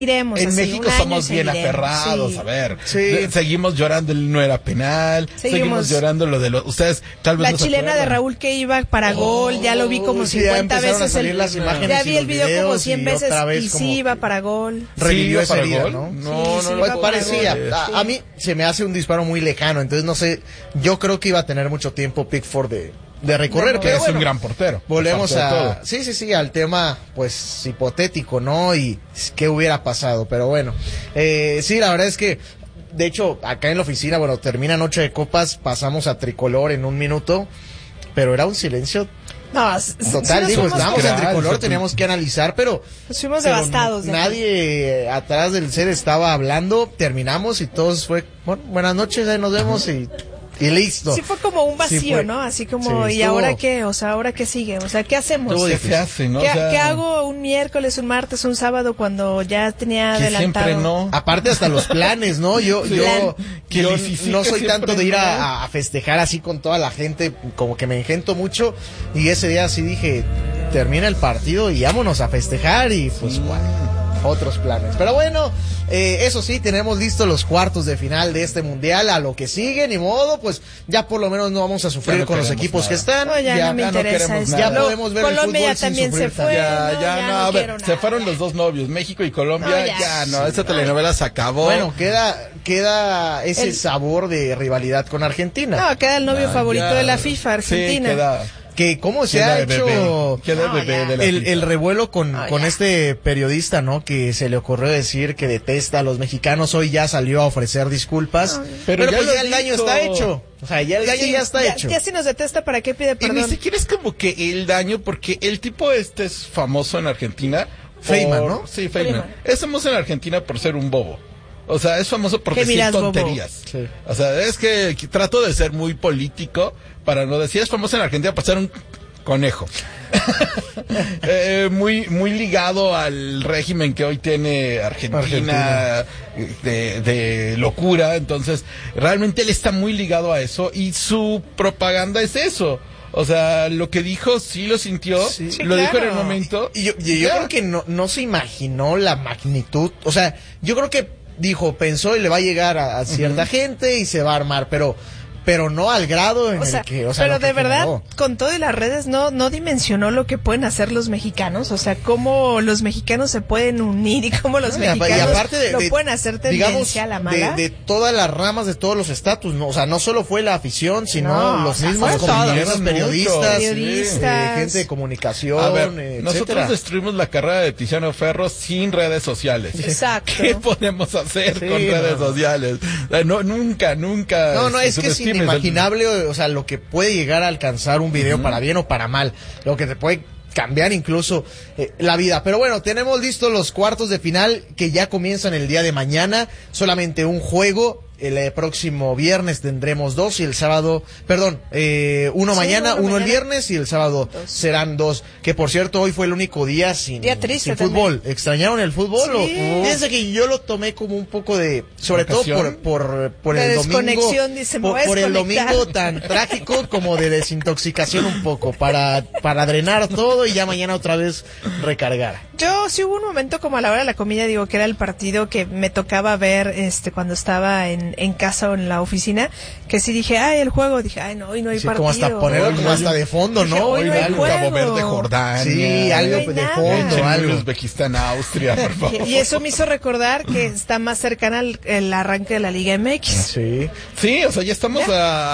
Iremos en así, México somos bien aferrados, sí. A ver, seguimos llorando el no era penal, seguimos llorando lo de los, ustedes tal vez la no se chilena acuerdan. de Raúl que iba para gol, ya lo vi como 50 veces, ya vi el video como 100 veces y sí iba para gol. Revivió ¿Sí, ese día, gol? ¿no? No, pues parecía. A mí se me hace un disparo muy lejano, entonces no sé, yo creo que iba a tener mucho tiempo Pickford de recorrer, que es un gran portero. Volvemos al tema pues hipotético, ¿no? Y qué hubiera pasado, pero bueno, sí, la verdad es que de hecho acá en la oficina, bueno, termina Noche de Copas, pasamos a Tricolor en un minuto, pero era un silencio total, estábamos en Tricolor, teníamos que analizar, pero nos fuimos devastados. Nadie atrás del set estaba hablando, terminamos y todos fue, bueno, buenas noches, ahí nos vemos y listo. Sí fue como un vacío, sí ¿no? Así como, ¿y ahora qué? O sea, ¿ahora qué sigue? O sea, ¿qué hacemos? ¿Qué se hace, no? ¿Qué hago un miércoles, un martes, un sábado cuando ya tenía adelantado? Siempre no. Aparte hasta los planes, ¿no? Yo no soy tanto de ir a festejar así con toda la gente, como que me engento mucho, y ese día sí dije, termina el partido y vámonos a festejar y pues otros planes. Pero bueno, eso sí, tenemos listos los cuartos de final de este mundial. A lo que sigue, ni modo, pues ya por lo menos no vamos a sufrir con los equipos que están. No, ya no me interesa. Ya podemos ver Colombia el fútbol ya también se fue. A ver, se fueron los dos novios, México y Colombia. Esa telenovela se acabó. Bueno, queda ese sabor de rivalidad con Argentina. No, queda el novio favorito de la FIFA, Argentina. Sí, queda. Que cómo se ha hecho el revuelo con ya. este periodista, ¿no? Que se le ocurrió decir que detesta a los mexicanos. Hoy ya salió a ofrecer disculpas. Pero pues ya el daño está hecho. O sea, ya el daño ya está hecho. Ya si nos detesta, ¿para qué pide perdón? Y ni siquiera es como que el daño, porque el tipo es famoso en Argentina. Feynman, ¿no? Sí, Feynman. Es famoso en Argentina por ser un bobo. O sea, es famoso por decir tonterías. Sí. O sea, es que trato de ser muy político para no decir, es famoso en Argentina por ser un conejo. Muy ligado al régimen que hoy tiene Argentina. De locura. Entonces, realmente él está muy ligado a eso y su propaganda es eso. O sea, lo que dijo sí lo sintió, lo dijo en el momento. Y yo creo que no se imaginó la magnitud. O sea, yo creo que pensó y le va a llegar a cierta gente y se va a armar, pero no al grado en el que, pero de verdad, con todo y las redes no dimensionó lo que pueden hacer los mexicanos, o sea, cómo los mexicanos se pueden unir y cómo los mexicanos lo pueden hacer tendencia a la mala. De todas las ramas, de todos los estatus, ¿no? O sea, no solo fue la afición, sino los mismos compañeros periodistas, gente de comunicación, a ver, etcétera. Nosotros destruimos la carrera de Tiziano Ferro sin redes sociales. Exacto. ¿Qué podemos hacer con redes sociales? Nunca. No, es que es inimaginable, o sea, lo que puede llegar a alcanzar un video para bien o para mal, lo que te puede cambiar incluso la vida. Pero bueno, tenemos listos los cuartos de final que ya comienzan el día de mañana, solamente un juego. El próximo viernes tendremos 2 y el sábado, uno mañana, uno el viernes y el sábado serán 2. Que por cierto, hoy fue el único día sin fútbol. También. ¿Extrañaron el fútbol? Sí. Fíjense que yo lo tomé como un poco de, sobre todo por de el domingo, por el domingo tan trágico como de desintoxicación un poco, para drenar todo y ya mañana otra vez recargar. Yo sí hubo un momento como a la hora de la comida, digo que era el partido que me tocaba ver cuando estaba en casa o en la oficina, que sí dije, el juego, dije, no, hoy no hay partido. Como hasta ponerlo como hasta de fondo, ¿no? Hoy no hay algo juego. Cabo Verde, Jordania. Sí, algo de fondo, algo. Uzbekistán, Austria, por favor. Y eso me hizo recordar que está más cercana el arranque de la Liga MX. Sí, o sea, ya estamos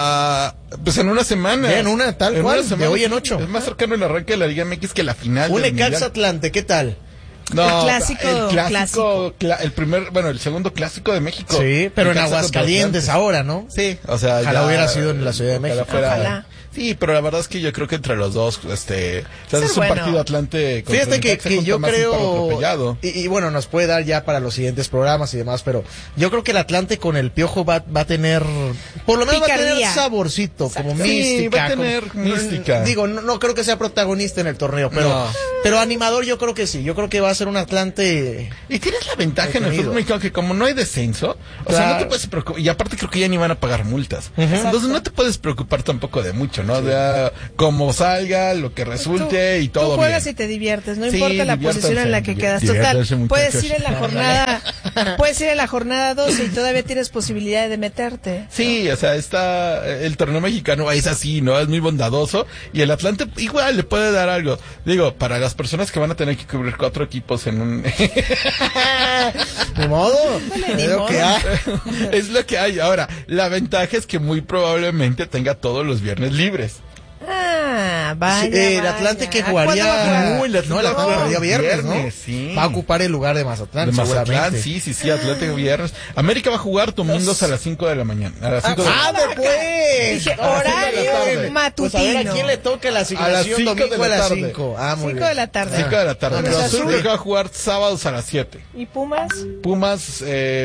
pues en una semana. Ya en una, tal cual, de hoy en 8. Es más cercano el arranque de la Liga MX que la final. Un Necaxa Atlante, ¿qué tal? No, el clásico. El segundo clásico de México. Sí, pero en Aguascalientes ahora, ¿no? Sí, o sea, ojalá hubiera sido en la Ciudad de México. Ojalá. Sí, pero la verdad es que yo creo que entre los dos, es un partido Atlante. Fíjate que yo creo, y bueno, nos puede dar ya para los siguientes programas y demás, pero yo creo que el Atlante con el Piojo va a tener, por lo menos va a tener saborcito, como mística. Va a tener mística. Digo, no creo que sea protagonista en el torneo, Pero animador yo creo que sí, yo creo que va a ser un Atlante. Y tienes la ventaja en el fútbol mexicano que como no hay descenso, o sea, no te puedes preocupar, y aparte creo que ya ni van a pagar multas. Entonces no te puedes preocupar tampoco de mucho, ¿no? De como salga, lo que resulte y todo. Tú juegas bien. Y te diviertes, no importa la posición en la que quedas. Total, puedes ir en la jornada 12 y todavía tienes posibilidad de meterte. Sí, o sea, el torneo mexicano es así, ¿no? Es muy bondadoso y el Atlante igual le puede dar algo. Digo, para las personas que van a tener que cubrir 4 equipos en un... Ni modo. Es lo que hay. Ahora, la ventaja es que muy probablemente tenga todos los viernes libres. Vaya, el Atlante que jugaría... el Atlante jugaría viernes, ¿no? Sí. Va a ocupar el lugar de Mazatlán, seguramente. Sí, Atlante viernes. América va a jugar domingos a las 5 de la mañana. A las 5 pues! Dije, horario matutino. Pues a ver, ¿a quién le toca la asignación domingo a las 5? 5 de la tarde. 5 de la tarde. Pero Azul va a jugar sábados a las 7. ¿Y Pumas? Pumas,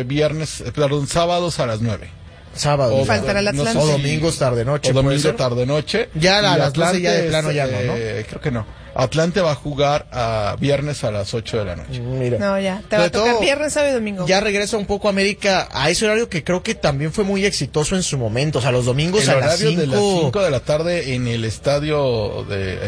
sábados a las 9. Sábado. Y faltará el Atlante. O domingos tarde-noche. O domingo tarde-noche. Ya a las 12 ya de plano ya no, ¿no? Creo que no. Atlante va a jugar a viernes a las 8 de la noche. Mira. No, ya. Te va a tocar viernes, sábado y domingo. Ya regresa un poco América a ese horario que creo que también fue muy exitoso en su momento. O sea, los domingos a las 5. El horario de las 5 de la tarde en el estadio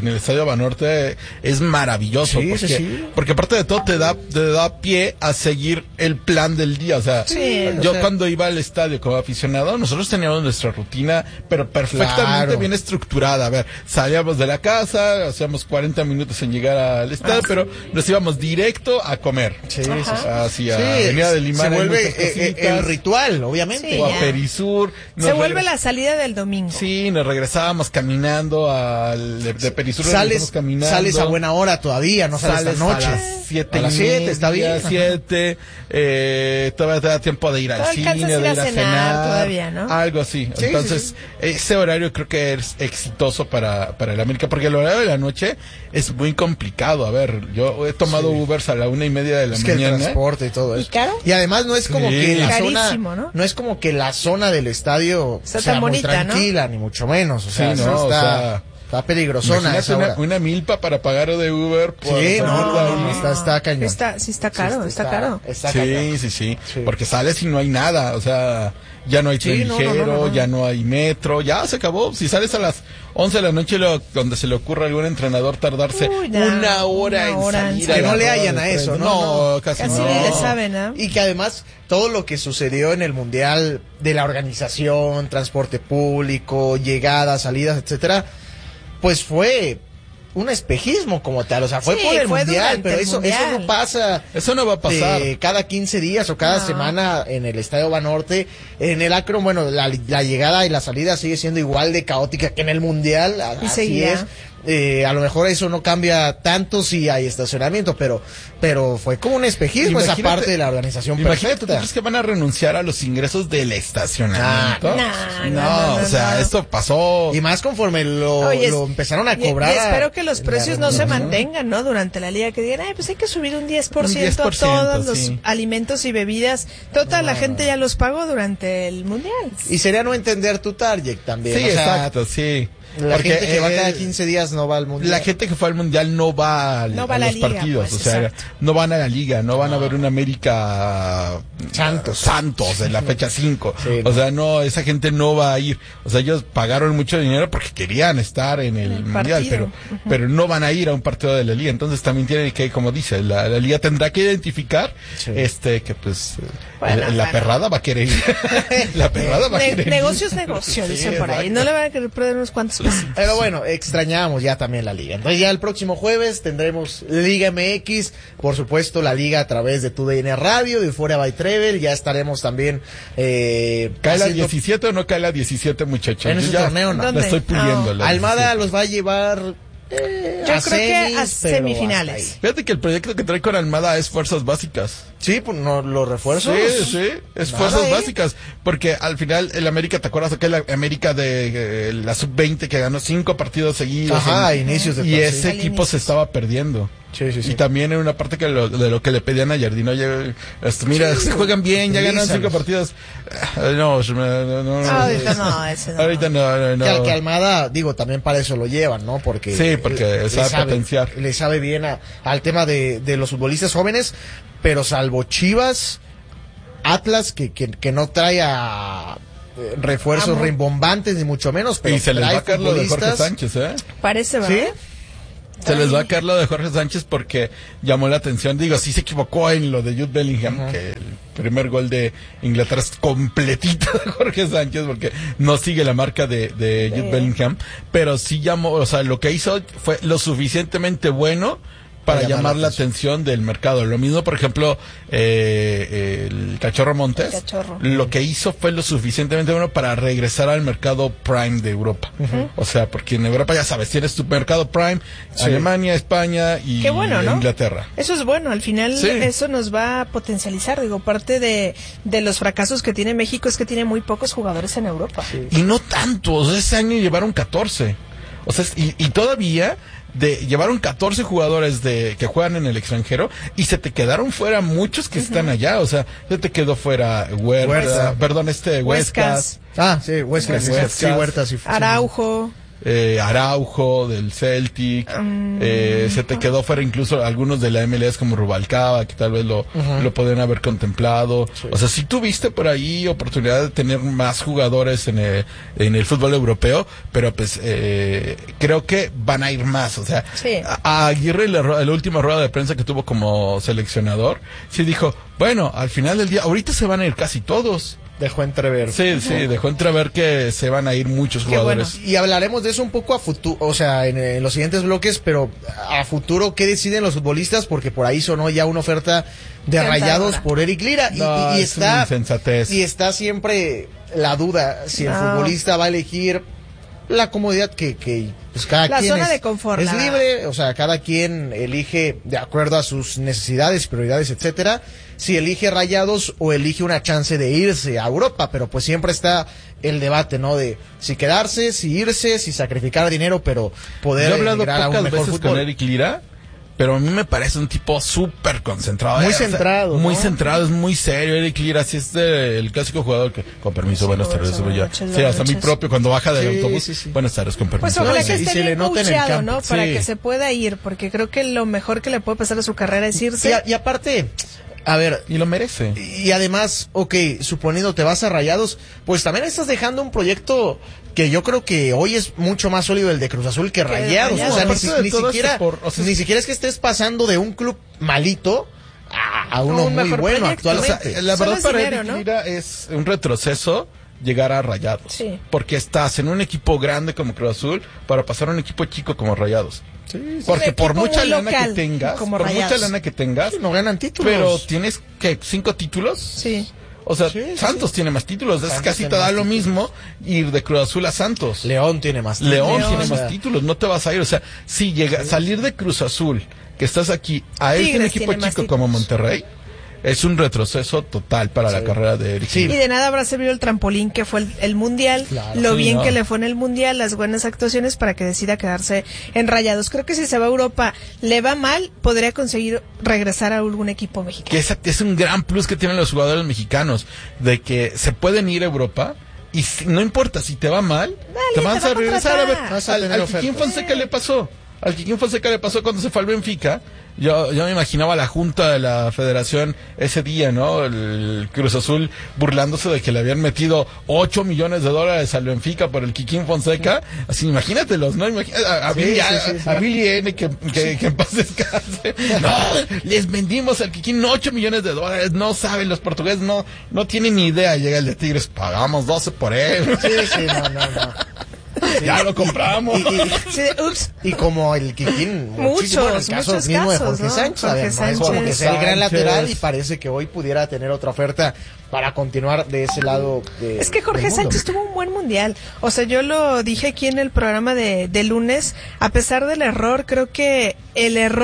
Banorte es maravilloso. Porque aparte de todo te da pie a seguir el plan del día. O sea, cuando iba al estadio como aficionado, nosotros teníamos nuestra rutina, pero perfectamente bien estructurada. A ver, salíamos de la casa, hacíamos 40 minutos en llegar al estadio, pero nos íbamos directo a comer. Hacia Avenida del Limán. Se vuelve el ritual, obviamente. O a Perisur. Se vuelve la salida del domingo. Sí, nos regresábamos caminando de Perisur. Sales a buena hora todavía, no sales esta noche. A las 7. A las 7, está bien. 7. Todavía te da tiempo de ir al cine, de ir a cenar. Todavía, ¿no? Algo así. Entonces, ese horario creo que es exitoso para el América, porque el horario de la noche es muy complicado. A ver, yo he tomado Ubers a la 1:30 de la mañana. El transporte y todo eso. ¿Y caro? Y además no es como que la zona, ¿no? es como que la zona del estadio sea muy tranquila, ni mucho menos. O sea, está peligrosona esa hora. Una milpa para pagar de Uber. Está cañón. Está caro, está caro. Sí. Porque sales y no hay nada, o sea, ya no hay tren ligero, ya no hay metro, ya se acabó. Si sales a las 11 de la noche, donde se le ocurre a algún entrenador tardarse una hora en salir. Que no le hayan a eso, ¿no? Casi ni le saben, ¿no? Y que además todo lo que sucedió en el Mundial de la organización, transporte público, llegadas, salidas, etcétera, pues fue un espejismo como tal, o sea, fue por el Mundial, pero eso no pasa. Eso no va a pasar. Cada 15 días o cada semana en el Estadio Banorte. En el Akron, bueno, la llegada y la salida sigue siendo igual de caótica que en el Mundial. Así es. A lo mejor eso no cambia tanto si hay estacionamiento, pero fue como un espejismo esa parte de la organización perfecta. ¿Tú crees que van a renunciar a los ingresos del estacionamiento? No, o sea, esto pasó. Y más conforme lo empezaron a cobrar. Y espero que los precios no se mantengan, ¿no? Durante la liga, que digan, pues hay que subir un 10% a todos los alimentos y bebidas. Total, la gente ya los pagó durante el Mundial. Y sería no entender tu target también. Sí, exacto, sí. La gente que va cada 15 días no va al Mundial. La gente que fue al Mundial no va a los liga, partidos, pues, o sea, no van a la liga, no van a ver un América Santos en la fecha 5. O sea, esa gente no va a ir. O sea, ellos pagaron mucho dinero porque querían estar en el Mundial, pero no van a ir a un partido de la liga. Entonces también tienen que, como dice, la liga tendrá que identificar que pues la perrada va a querer ir. La perrada va a querer ir. Negocio es negocio, dicen por ahí. No le van a querer perder unos cuantos. Pero bueno, extrañamos ya también la liga. Entonces ya el próximo jueves tendremos Liga MX, por supuesto la liga a través de TUDN Radio, de Euphoria by Trevel, ya estaremos también ¿cae la 17 o no cae la 17, muchachos? En ese torneo no. La estoy puliendo. Almada los va a llevar yo creo que a semifinales. Fíjate que el proyecto que trae con Almada es fuerzas básicas. Sí, pues no, los refuerzos. Sí, es fuerzas básicas. Porque al final el América, ¿te acuerdas aquel América de la sub-20 que ganó 5 partidos seguidos? Ajá, inicios de y ese equipo se estaba perdiendo. Sí. Y también en una parte de lo que le pedían a Jardín, oye, mira, se juegan bien, ya ganan 5 partidos. No. Ahorita no. Que Almada, digo, también para eso lo llevan, ¿no? Porque sabe potenciar. Le sabe bien al tema de los futbolistas jóvenes, pero salvo Chivas, Atlas, que no trae a refuerzos rimbombantes, ni mucho menos, pero y se les va a caer lo de Jorge Sánchez, Parece, ¿verdad? ¿Sí? Se les va a caer lo de Jorge Sánchez porque llamó la atención. Digo, sí se equivocó en lo de Jude Bellingham, que el primer gol de Inglaterra es completito de Jorge Sánchez porque no sigue la marca de Jude Bellingham, pero sí llamó, o sea, lo que hizo fue lo suficientemente bueno para llamar la atención del mercado. Lo mismo, por ejemplo, el Cachorro Montes. Lo que hizo fue lo suficientemente bueno para regresar al mercado Prime de Europa. O sea, porque en Europa, ya sabes, tienes tu mercado Prime, Alemania, España y qué bueno, ¿no? Inglaterra. Eso es bueno, al final eso nos va a potencializar. Digo, parte de los fracasos que tiene México es que tiene muy pocos jugadores en Europa. Y no tantos, ese año llevaron 14. O sea, y todavía llevaron 14 jugadores que juegan en el extranjero y se te quedaron fuera muchos que están allá, o sea, se te quedó fuera Huertas. Huertas. Araujo. Araujo del Celtic, se te quedó fuera incluso algunos de la MLS como Rubalcaba, que tal vez lo podrían haber contemplado. O sea, si tuviste por ahí oportunidad de tener más jugadores en el fútbol europeo, pero pues creo que van a ir más. O sea, a Aguirre la última rueda de prensa que tuvo como seleccionador, sí dijo, bueno, al final del día, ahorita se van a ir casi todos. Dejó entrever. Sí, dejó entrever que se van a ir muchos jugadores. Bueno. Y hablaremos de eso un poco a futuro, o sea, en los siguientes bloques, pero a futuro, ¿qué deciden los futbolistas? Porque por ahí sonó ya una oferta de Rayados por Eric Lira. Y está siempre la duda si el futbolista va a elegir la comodidad que pues cada quien zona de confort, es libre, o sea, cada quien elige de acuerdo a sus necesidades, prioridades, etcétera, si elige Rayados o elige una chance de irse a Europa, pero pues siempre está el debate, ¿no? De si quedarse, si irse, si sacrificar dinero, pero poder llegar a un mejor fútbol. Con Eric Lira, pero a mí me parece un tipo súper concentrado. Muy centrado. Muy centrado, es muy serio. Eric Lira, así es el clásico jugador que, con permiso, buenas tardes. Sí, hasta mi propio, cuando baja del autobús. Buenas tardes, con permiso. Pues ojalá que esté bien coachado, ¿no? Para que se pueda ir, porque creo que lo mejor que le puede pasar a su carrera es irse. Y aparte, a ver, y lo merece. Y además, suponiendo te vas a Rayados, pues también estás dejando un proyecto que yo creo que hoy es mucho más sólido el de Cruz Azul que Rayados. O sea, ni siquiera es que estés pasando de un club malito a uno muy bueno actualmente. O sea, la verdad para Eric Lira es un retroceso llegar a Rayados. Porque estás en un equipo grande como Cruz Azul para pasar a un equipo chico como Rayados. Porque por mucha lana que tengas, no ganan títulos. Pero tienes que 5 títulos. Sí. O sea, Santos tiene más títulos. Es casi te da lo mismo ir de Cruz Azul a Santos. León tiene más títulos. No te vas a ir. O sea, si salir de Cruz Azul, que estás aquí, a un equipo chico como Monterrey, es un retroceso total para la carrera de Eric. Y de nada habrá servido el trampolín que fue el Mundial, que le fue en el Mundial, las buenas actuaciones para que decida quedarse en Rayados. Creo que si se va a Europa, le va mal, podría conseguir regresar a algún equipo mexicano. Que es un gran plus que tienen los jugadores mexicanos, de que se pueden ir a Europa. Y no importa, si te va mal, te vas a regresar a ver. Al Kikín Fonseca le pasó. Al Kikín Fonseca le pasó cuando se fue al Benfica. Yo me imaginaba la junta de la federación ese día, ¿no? El Cruz Azul burlándose de que le habían metido $8 millones al Benfica por el Kikín Fonseca. Así, imagínatelos, ¿no? A Billy N, que en paz descanse. No, les vendimos al Kikín $8 millones. No saben, los portugueses no tienen ni idea. Llega el de Tigres, pagamos 12 por él. No. Ya lo compramos. Y como el Kikín, muchos casos mismo de Jorge Sánchez, como que es el gran lateral y parece que hoy pudiera tener otra oferta para continuar de ese lado. Es que Jorge Sánchez tuvo un buen mundial. O sea, yo lo dije aquí en el programa de lunes, a pesar del error, creo que el error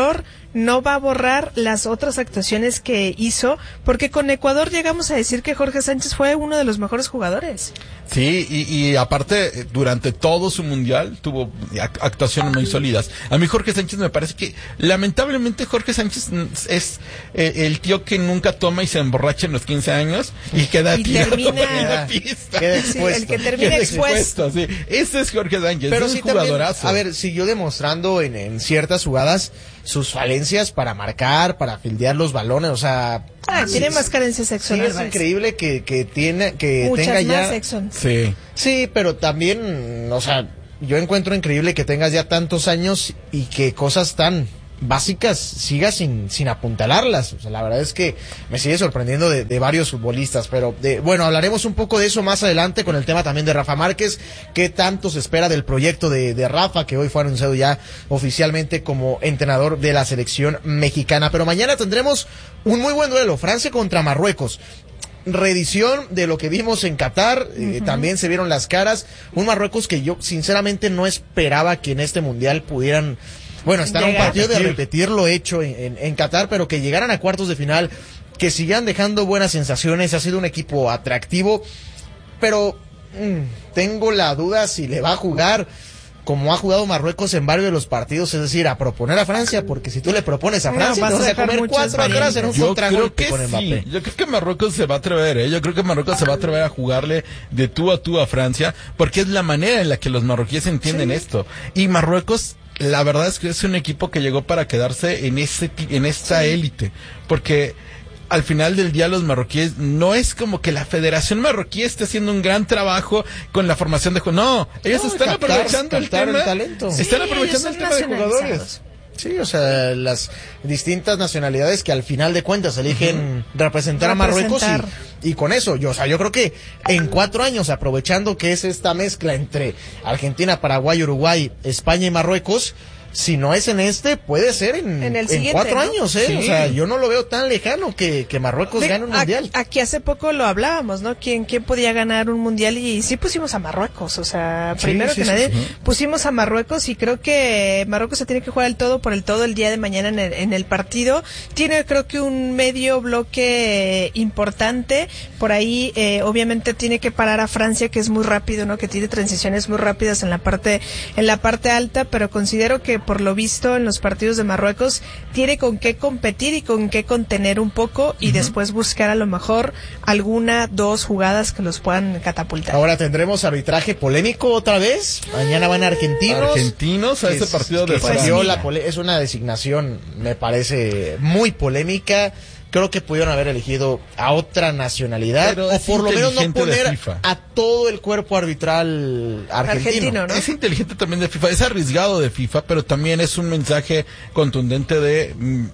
no va a borrar las otras actuaciones que hizo, porque con Ecuador llegamos a decir que Jorge Sánchez fue uno de los mejores jugadores. Sí, y aparte, durante todo su mundial tuvo actuaciones muy sólidas. A mí Jorge Sánchez me parece que, lamentablemente, Jorge Sánchez es el tío que nunca toma y se emborracha en los 15 años y queda tirado en la pista. Queda expuesto. Sí, el que termina expuesto. Sí. Ese es Jorge Sánchez, pero es sí un jugadorazo. También, a ver, siguió demostrando en ciertas jugadas sus falencias para marcar, para fildear los balones, o sea... tiene más carencias Exxon. Sí, es increíble que muchas tenga ya... más Exxon. Sí, pero también, o sea, yo encuentro increíble que tengas ya tantos años y que cosas tan básicas sigas sin apuntalarlas. O sea, la verdad es que me sigue sorprendiendo de varios futbolistas, pero bueno, hablaremos un poco de eso más adelante con el tema también de Rafa Márquez, qué tanto se espera del proyecto de Rafa, que hoy fue anunciado ya oficialmente como entrenador de la selección mexicana. Pero mañana tendremos un muy buen duelo, Francia contra Marruecos. Reedición de lo que vimos en Qatar, también se vieron las caras, un Marruecos que yo sinceramente no esperaba que en este mundial pudieran, bueno, estar a un partido de repetir lo hecho en Qatar, pero que llegaran a cuartos de final, que sigan dejando buenas sensaciones. Ha sido un equipo atractivo, pero tengo la duda si le va a jugar como ha jugado Marruecos en varios de los partidos, es decir, a proponer a Francia, porque si tú le propones a Francia, te vas a comer 4 atrás en un contragolpe con Mbappé. Yo creo que Marruecos se va a atrever, Yo creo que Marruecos se va a atrever a jugarle de tú a Francia, porque es la manera en la que los marroquíes entienden esto. Y Marruecos, la verdad es que es un equipo que llegó para quedarse en esta élite, porque al final del día los marroquíes, no es como que la Federación Marroquí esté haciendo un gran trabajo con la formación de jugadores. No, ellos están aprovechando el talento. Están aprovechando el tema de jugadores. Sí, o sea, las distintas nacionalidades que al final de cuentas eligen representar a Marruecos y con eso, yo creo que en 4 años, aprovechando que es esta mezcla entre Argentina, Paraguay, Uruguay, España y Marruecos, si no es en puede ser en el siguiente, 4 años, Sí. O sea, yo no lo veo tan lejano que Marruecos gane un mundial. Aquí hace poco lo hablábamos, ¿no? ¿Quién podía ganar un mundial? Y sí pusimos a Marruecos, o sea, primero que nadie pusimos a Marruecos, y creo que Marruecos se tiene que jugar el todo por el todo el día de mañana en el partido. Tiene, creo que, un medio bloque importante. Por ahí, obviamente tiene que parar a Francia, que es muy rápido, ¿no? Que tiene transiciones muy rápidas en la parte alta, pero considero que por lo visto en los partidos de Marruecos tiene con qué competir y con qué contener un poco, y después buscar a lo mejor 2 jugadas que los puedan catapultar. Ahora tendremos arbitraje polémico otra vez. Mañana van argentinos a ese partido de es una designación, me parece muy polémica. Creo que pudieron haber elegido a otra nacionalidad, o por lo menos no poner a todo el cuerpo arbitral argentino, ¿no? Es inteligente también de FIFA, es arriesgado de FIFA, pero también es un mensaje contundente de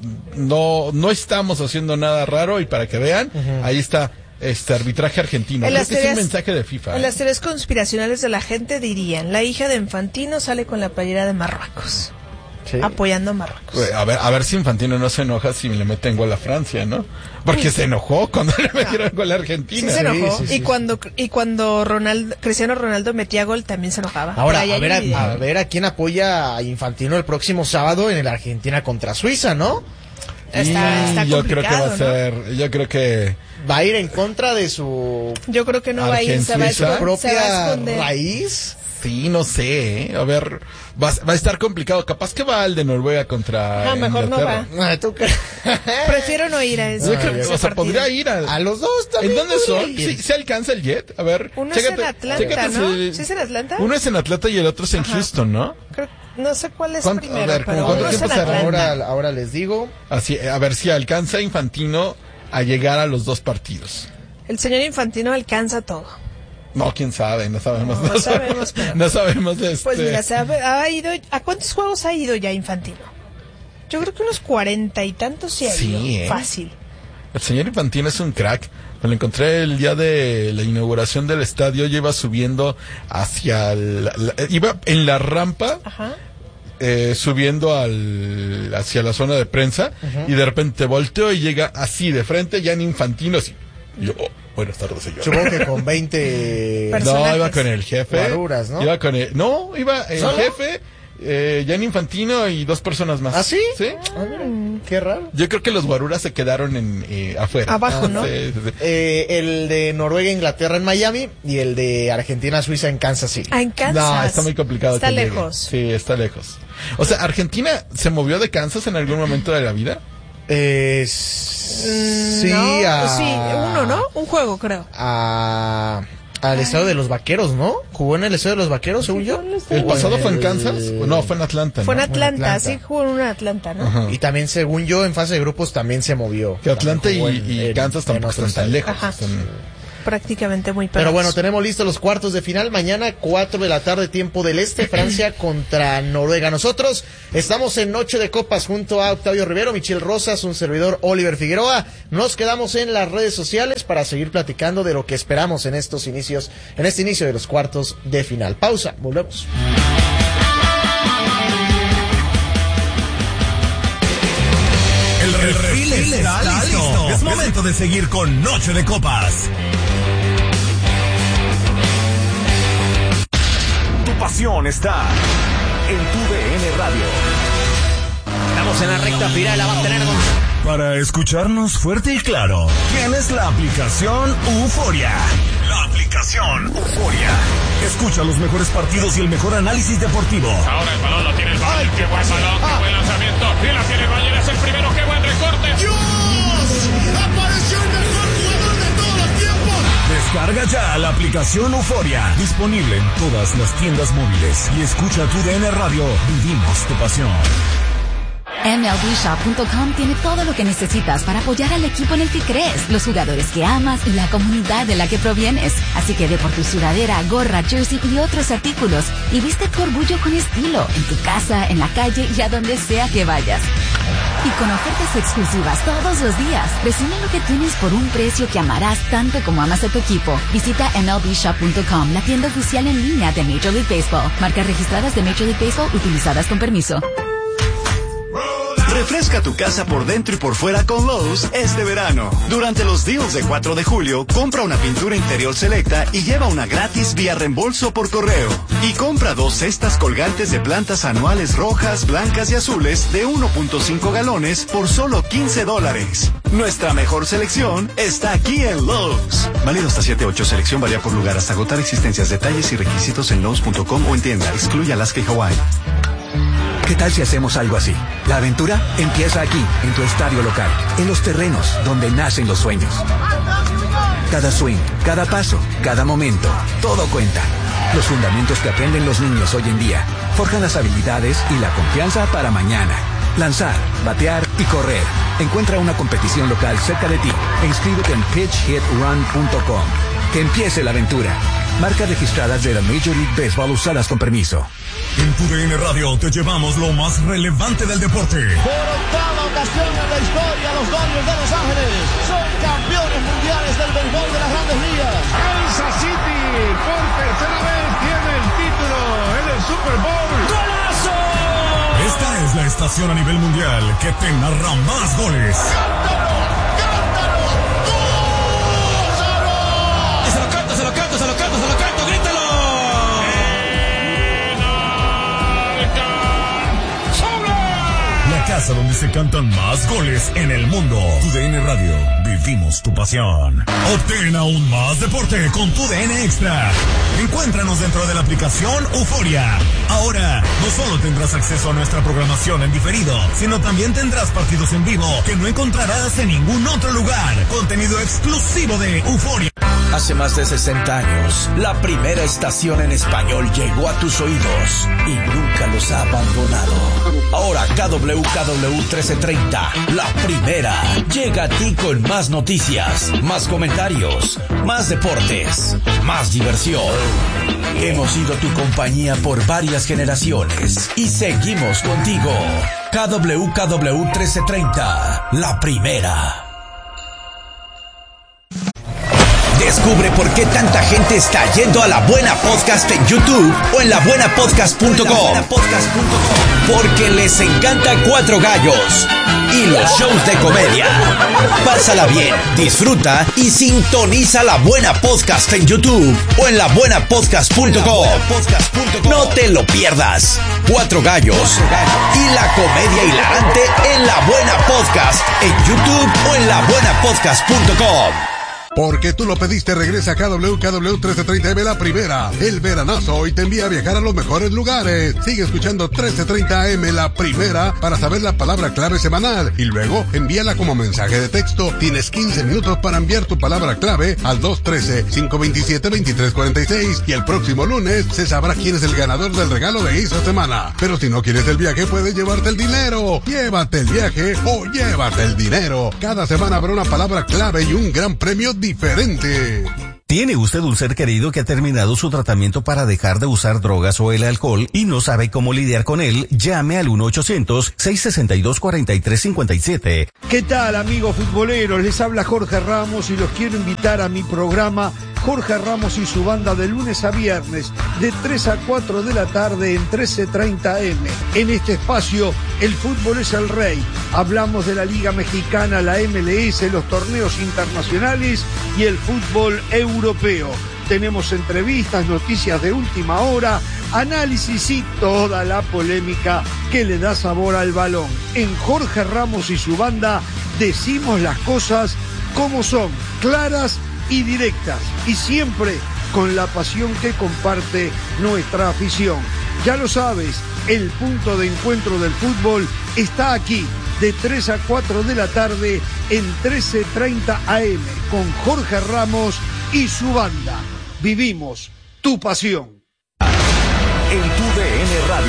no estamos haciendo nada raro, y para que vean, ahí está este arbitraje argentino. Creo que es un mensaje de FIFA. En las teorías conspiracionales de la gente dirían: la hija de Infantino sale con la playera de Marruecos. Sí. Apoyando a Marruecos. A ver si Infantino no se enoja si le meten gol a Francia, ¿no? Porque se enojó cuando le metieron gol a Argentina. Sí se enojó. Sí. Y cuando Cristiano Ronaldo metía gol, también se enojaba. Ahora, a ver a quién apoya a Infantino el próximo sábado en el Argentina contra Suiza, ¿no? Está yo creo que va a ser, ¿no? Yo creo que va a ir en contra de su... Yo creo que no va a ir, se va a su propia raíz. Sí, no sé, a ver, va a estar complicado. Capaz que va el de Noruega contra mejor Inglaterra. no va. Prefiero no ir a ese. Yo creo que, podría ir a los dos también. ¿En dónde son? ¿Sí, se alcanza el jet? A ver. Uno es en Atlanta, ¿no? ¿Sí es en Atlanta? Uno es en Atlanta y el otro es en Houston, ¿no? No sé cuál es primero, a ver, pero ¿cuánto tiempo será? Ahora les digo. Así, a ver si alcanza Infantino a llegar a los 2 partidos. El señor Infantino alcanza todo. No, quién sabe, no sabemos. No sabemos, pero... No sabemos Pues mira, ha ido... ¿A cuántos juegos ha ido ya Infantino? Yo creo que unos 40 y tantos sí ha ido. Fácil. El señor Infantino es un crack. Me lo encontré el día de la inauguración del estadio. Yo iba subiendo hacia iba en la rampa. Subiendo hacia la zona de prensa. Y de repente volteo y llega así de frente, ya en Infantino, así. Y yo, buenas tardes, señor. Supongo que con 20 No, iba con el jefe. Guaruras, ¿no? Iba el jefe, Gianni Infantino y 2 personas más. ¿Ah, sí? Sí. Qué raro. Yo creo que los guaruras se quedaron afuera. Abajo, ¿no? Sí. El de Noruega, Inglaterra en Miami y el de Argentina, Suiza en Kansas City. En Kansas. No, está muy complicado. Está lejos. Sí, está lejos. O sea, ¿Argentina se movió de Kansas en algún momento de la vida? Sí, uno, ¿no? Un juego, creo. Al estado de los Vaqueros, ¿no? ¿Jugó en el estado de los Vaqueros, según yo? ¿El pasado fue en Kansas? No, fue en Atlanta. Fue en ¿no? Atlanta, sí, jugó en Atlanta, ¿no? Ajá. Y también, según yo, en fase de grupos también se movió. Que Atlanta y Kansas tampoco están tan lejos. Ajá. Prácticamente muy pegados. Pero bueno, tenemos listos los cuartos de final. Mañana, 4 de la tarde, tiempo del este, Francia contra Noruega. Nosotros estamos en Noche de Copas junto a Octavio Rivero, Michelle Rosas, un servidor Oliver Figueroa. Nos quedamos en las redes sociales para seguir platicando de lo que esperamos en este inicio de los cuartos de final. Pausa, volvemos. El refil está listo. Es momento de seguir con Noche de Copas. Tu pasión está en tu DN Radio. Estamos en la recta final, la va a tener Para escucharnos fuerte y claro, tienes la aplicación Euforia. La aplicación Euforia. Escucha los mejores partidos y el mejor análisis deportivo. Ahora el balón lo tiene el Bayern. Qué buen balón, qué buen lanzamiento. Y la tiene el Bayern, es el primero, qué buen recorte. ¡Dios! ¡Apareció el mejor jugador de todos los tiempos! Descarga ya la aplicación Euforia. Disponible en todas las tiendas móviles. Y escucha tu DN Radio. Vivimos tu pasión. MLBshop.com tiene todo lo que necesitas para apoyar al equipo en el que crees, los jugadores que amas y la comunidad de la que provienes. Así que ve por tu sudadera, gorra, jersey y otros artículos y viste tu orgullo con estilo, en tu casa, en la calle y a donde sea que vayas. Y con ofertas exclusivas todos los días, presume lo que tienes por un precio que amarás tanto como amas a tu equipo. Visita MLBshop.com, la tienda oficial en línea de Major League Baseball. Marcas registradas de Major League Baseball utilizadas con permiso. Refresca tu casa por dentro y por fuera con Lowe's este verano. Durante los deals de 4 de julio, compra una pintura interior selecta y lleva una gratis vía reembolso por correo. Y compra 2 cestas colgantes de plantas anuales rojas, blancas y azules de 1.5 galones por solo $15. Nuestra mejor selección está aquí en Lowe's. Válido hasta 7-8. Selección varía por lugar hasta agotar existencias. Detalles y requisitos en Lowe's.com o en tienda. Excluye Alaska y Hawái. ¿Qué tal si hacemos algo así? La aventura empieza aquí, en tu estadio local, en los terrenos donde nacen los sueños. Cada swing, cada paso, cada momento, todo cuenta. Los fundamentos que aprenden los niños hoy en día forjan las habilidades y la confianza para mañana. Lanzar, batear y correr. Encuentra una competición local cerca de ti e inscríbete en pitchhitrun.com. Que empiece la aventura. Marcas registradas de la Major League Baseball usadas con permiso. En tu DN Radio te llevamos lo más relevante del deporte. Por octava ocasión en la historia, los Dodgers de Los Ángeles son campeones mundiales del béisbol de las Grandes Ligas. Kansas City por tercera vez tiene el título en el Super Bowl. ¡Golazo! Esta es la estación a nivel mundial que te narra más goles. Casa donde se cantan más goles en el mundo. Tu DN Radio, vivimos tu pasión. Obtén aún más deporte con tu DN Extra. Encuéntranos dentro de la aplicación Euforia. Ahora, no solo tendrás acceso a nuestra programación en diferido, sino también tendrás partidos en vivo que no encontrarás en ningún otro lugar. Contenido exclusivo de Euforia. Hace más de 60 años, la primera estación en español llegó a tus oídos y nunca los ha abandonado. Ahora KWKW 1330, la primera, llega a ti con más noticias, más comentarios, más deportes, más diversión. Hemos sido tu compañía por varias generaciones y seguimos contigo. KWKW 1330, la primera. Descubre por qué tanta gente está yendo a La Buena Podcast en YouTube o en labuenapodcast.com. Porque les encanta Cuatro Gallos y los shows de comedia. Pásala bien, disfruta y sintoniza La Buena Podcast en YouTube o en labuenapodcast.com. No te lo pierdas. Cuatro Gallos y la comedia hilarante en La Buena Podcast en YouTube o en labuenapodcast.com. Porque tú lo pediste, regresa a KW 1330M La Primera. El veranazo hoy te envía a viajar a los mejores lugares. Sigue escuchando 1330M La Primera para saber la palabra clave semanal. Y luego envíala como mensaje de texto. Tienes 15 minutos para enviar tu palabra clave al 213-527-2346. Y el próximo lunes se sabrá quién es el ganador del regalo de esa semana. Pero si no quieres el viaje, puedes llevarte el dinero. Llévate el viaje o llévate el dinero. Cada semana habrá una palabra clave y un gran premio diferente. ¿Tiene usted un ser querido que ha terminado su tratamiento para dejar de usar drogas o el alcohol y no sabe cómo lidiar con él? Llame al 1-800-662-4357. ¿Qué tal, amigos futboleros? Les habla Jorge Ramos y los quiero invitar a mi programa Jorge Ramos y su banda de lunes a viernes de 3 a 4 de la tarde en 1330M. En este espacio, el fútbol es el rey. Hablamos de la Liga Mexicana, la MLS, los torneos internacionales y el fútbol europeo. Tenemos entrevistas, noticias de última hora, análisis y toda la polémica que le da sabor al balón. En Jorge Ramos y su banda decimos las cosas como son, claras y directas, y siempre con la pasión que comparte nuestra afición. Ya lo sabes, el punto de encuentro del fútbol está aquí, de 3 a 4 de la tarde en 1330 AM, con Jorge Ramos y su banda. Vivimos tu pasión. En tu DN Radio.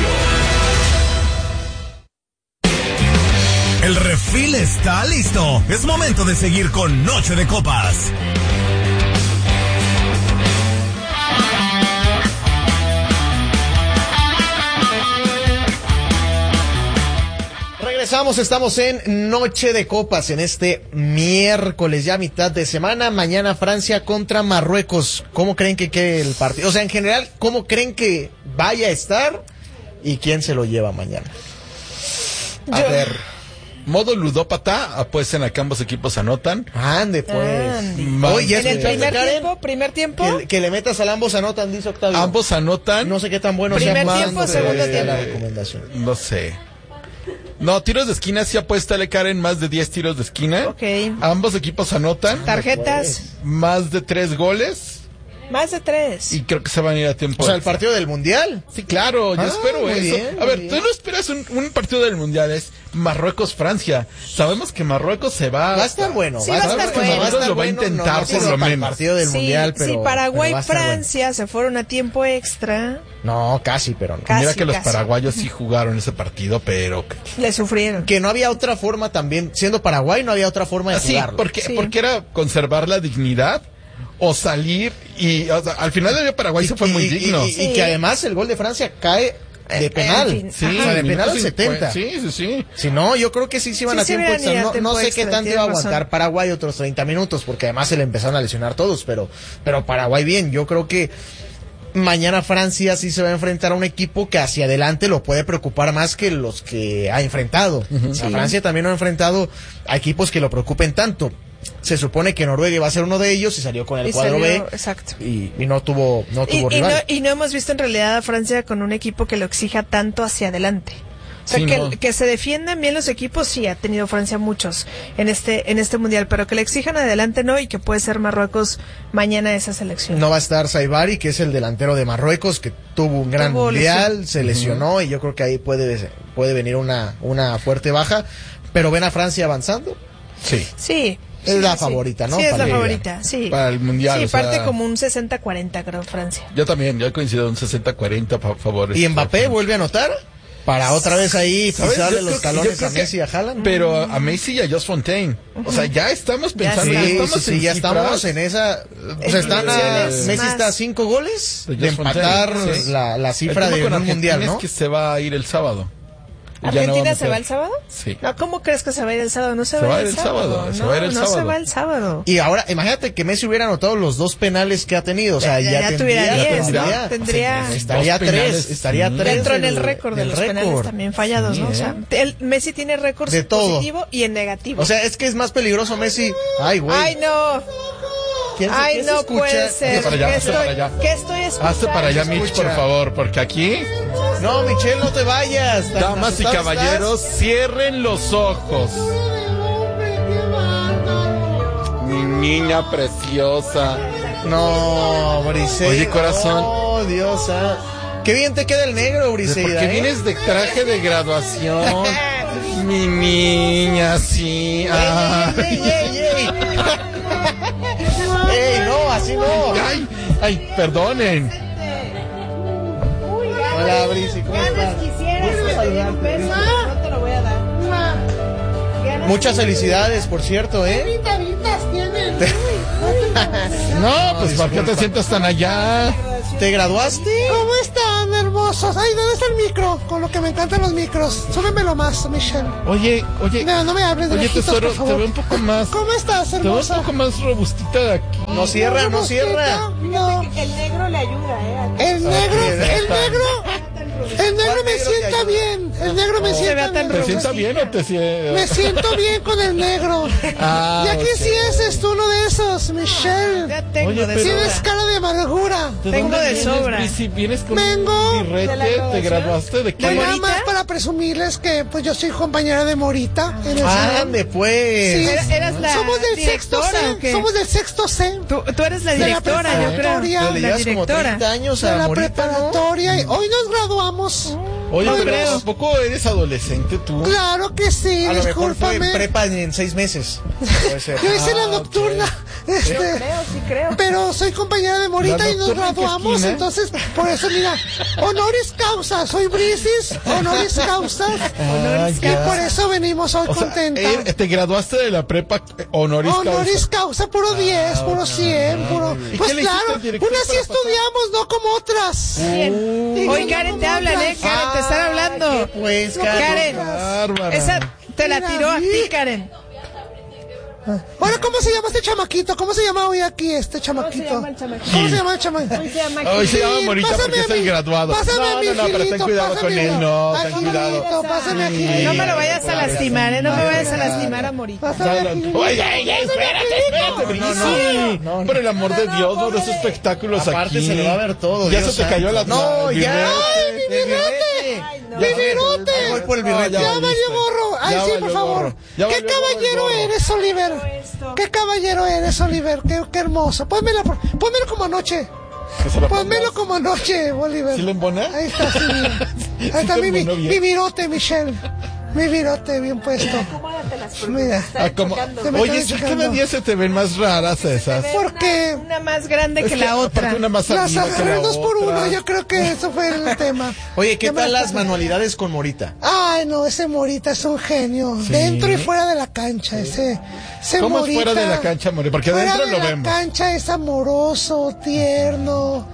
El refil está listo. Es momento de seguir con Noche de Copas. Estamos en Noche de Copas en este miércoles, ya mitad de semana. Mañana Francia contra Marruecos. ¿Cómo creen que quede el partido? O sea, en general, ¿cómo creen que vaya a estar? ¿Y quién se lo lleva mañana? A ver, modo ludópata, apuesten a que ambos equipos anotan. Ande, pues. Oye, ¿en el primer tiempo? Que le metas al ambos anotan, dice Octavio. Ambos anotan. No sé qué tan bueno primer sea. Primer tiempo, segundo tiempo. La recomendación. No sé. No, tiros de esquina, sí apuéstale, Karen, más de 10 tiros de esquina. Ok. Ambos equipos anotan. Tarjetas. Más de 3 goles. Más de 3. Y creo que se van a ir a tiempo. O sea, el partido del Mundial. Sí, claro, yo espero eso. Bien, a ver, bien. tú no esperas un partido del Mundial, es Marruecos-Francia. Sabemos que Marruecos se va. Va a estar bueno. Sí, va a estar bueno. Marruecos lo va a intentar por lo menos. El partido del Mundial, pero. Si Paraguay-Francia se fueron a tiempo extra. No, casi, pero no. Mira que los paraguayos sí jugaron ese partido, pero le sufrieron. Que no había otra forma también, siendo Paraguay, no había otra forma de jugarlo. Porque era conservar la dignidad o salir y o sea, al final de Paraguay se fue muy digno. Y que además el gol de Francia cae de penal. Sí, o sea, de penal al 70. Sí. Si no, yo creo que sí se iban a tiempo extra. No sé qué tanto iba a aguantar Paraguay otros 30 minutos, porque además se le empezaron a lesionar todos, pero Paraguay bien. Yo creo que mañana Francia sí se va a enfrentar a un equipo que hacia adelante lo puede preocupar más que los que ha enfrentado. O sea, Francia también no ha enfrentado a equipos que lo preocupen tanto. Se supone que Noruega iba a ser uno de ellos y salió con el cuadro B. Exacto. Y no tuvo rival. Y no hemos visto en realidad a Francia con un equipo que lo exija tanto hacia adelante. O sea, que se defiendan bien los equipos, sí, ha tenido Francia muchos en este mundial, pero que le exijan adelante no, y que puede ser Marruecos mañana esa selección. No va a estar Saibari, que es el delantero de Marruecos, que tuvo un gran mundial, se lesionó, y yo creo que ahí puede venir una fuerte baja, pero ven a Francia avanzando. Sí. Es la favorita, ¿no? Sí, es la favorita, sí. Para el mundial. Sí, parte como un 60-40, creo, Francia. Yo también, yo coincido un 60-40 favor. ¿Y Mbappé vuelve a anotar? Para otra vez ahí pisarle los talones a Messi y a Haaland. Pero a Messi y a Josh Fontaine. O sea, ya estamos pensando. Ya estamos en esa. O sea, Messi está a 5 goles de empatar la cifra de un mundial, ¿no? Es que se va a ir el sábado. ¿Argentina se va el sábado? Sí. No, ¿cómo crees que se va a ir el sábado? No se va a ir el sábado. Se va a ir el sábado. No se va el sábado. Y ahora, imagínate que Messi hubiera anotado los 2 penales que ha tenido. O sea, ya tuviera 10, ¿no? Tendría... Estaría 3. Dentro en el récord de los penales también fallados, ¿no? O sea, Messi tiene récords de todo. Positivo y en negativo. O sea, es que es más peligroso Messi. Ay, güey. Ay, no. Ay, no puede ser. ¿Qué estoy escuchando? Hazte para allá, Mitch, por favor, porque aquí... No, Michelle, no te vayas. Damas y caballeros, cierren los ojos. Mi niña preciosa. No, Briseida. Oye, corazón. Oh, Diosa. Qué bien te queda el negro, Briseida. Porque vienes de traje de graduación. Mi niña, sí. Ey. Ey, no, así no. Ay, perdonen. Hola, Brisi, ¿cómo estás? No te lo voy a dar. Muchas felicidades, por cierto, ¿eh? tienen. No, pues ¿por qué te sientas tan allá? ¿Te graduaste? ¿Cómo están, hermosos? Ay, ¿dónde está el micro? Con lo que me encantan los micros. Súbemelo más, Michelle. Oye. No me hables de Oye, lejitos, tesoro, por favor. te veo un poco más. ¿Cómo estás, hermosa? Te veo un poco más robustita de aquí. No cierra. No. El negro le ayuda, El negro me sienta bien. El negro me sienta bien. ¿Te sienta bien o te sienta? Me siento bien con el negro. Y aquí sí es tú uno de esos, Michelle. Ya tengo de sobra. Tienes cara de amargura. Tengo de sobra. Si vienes con Vengo un birrete, ¿te graduaste de qué? Nada más para presumirles que pues yo soy compañera de Morita en el salón. Ande, pues. Sí, eras la somos del sexto directora, ¿o C. qué? Somos del sexto C. Tú eres la directora, yo creo. Te le llevas como 30 años de a la Morita, preparatoria. Y hoy nos graduamos. Oye, No pero creo. ¿tampoco eres adolescente tú? Claro que sí, A lo mejor fue discúlpame. en prepa en 6 meses. Puede ser. Yo hice la nocturna. Sí creo. Pero soy compañera de Morita ¿La y nos nocturna en qué graduamos, esquina? entonces por eso mira, honoris causa, soy Brisis, honoris causa, y por eso venimos hoy O sea, contenta. te graduaste de la prepa honoris Honoris causa, puro 10, puro 100, puro. ¿Y Pues qué le claro, hiciste al director unas sí para pasar? estudiamos, no como otras. Bien. Hoy Karen te hablan, Karen, te están hablando. Pues, Karen, Bárbara. esa te la Mira, tiró a ti, vi. Karen. Ahora, ¿cómo se llama este chamaquito? ¿Cómo se llama hoy aquí este chamaquito? ¿Cómo se llama el chamaquito? Hoy se llama Gil, Morita pásame porque a es el mí. graduado. Pásame a mí, No, pero ten Gilito, cuidado pásame con a él, mí. no, Ay, ten cuidado. Gilito, pásame a Gilito. No me lo vayas a lastimar, no me vayas a lastimar a Morita. Pásame a Gilito. Oye, espérate, Brisi. Por el amor de Dios, no des espectáculos Aparte aquí. se le va a ver todo. Ya Dios se te cayó la No, el ya. birrete. ¡Ay, mi birrete! ¡Mi virote! Voy por el birrete. Ya valió gorro. Ay, Ya sí, valió por favor. gorro. Ya ¿Qué valió caballero gorro. eres, Oliver? ¿Qué caballero eres, Oliver? Qué hermoso. Pónmelo como anoche. Que se la Pónmelo pongas. como anoche, Oliver. ¿Sí le embona? Ahí está, sí, mira. Ahí está te mi embonó bien. virote, Michelle. Mi virote bien puesto. Mira. Ah, como- Se me Oye, están cada chocando. día se te ven más raras esas. Porque Una más grande Es que la aparte otra. una más las arriba que la agarré 2 por otra. 1. Yo creo que eso fue el tema. Oye, ¿qué Ya me tal la las pasé. manualidades con Morita? Ay, no, ese Morita es un genio. Dentro y fuera de la cancha, ese ¿Cómo es Morita. fuera de la cancha, Morita? Porque Fuera adentro de lo la vemos. cancha es amoroso, tierno,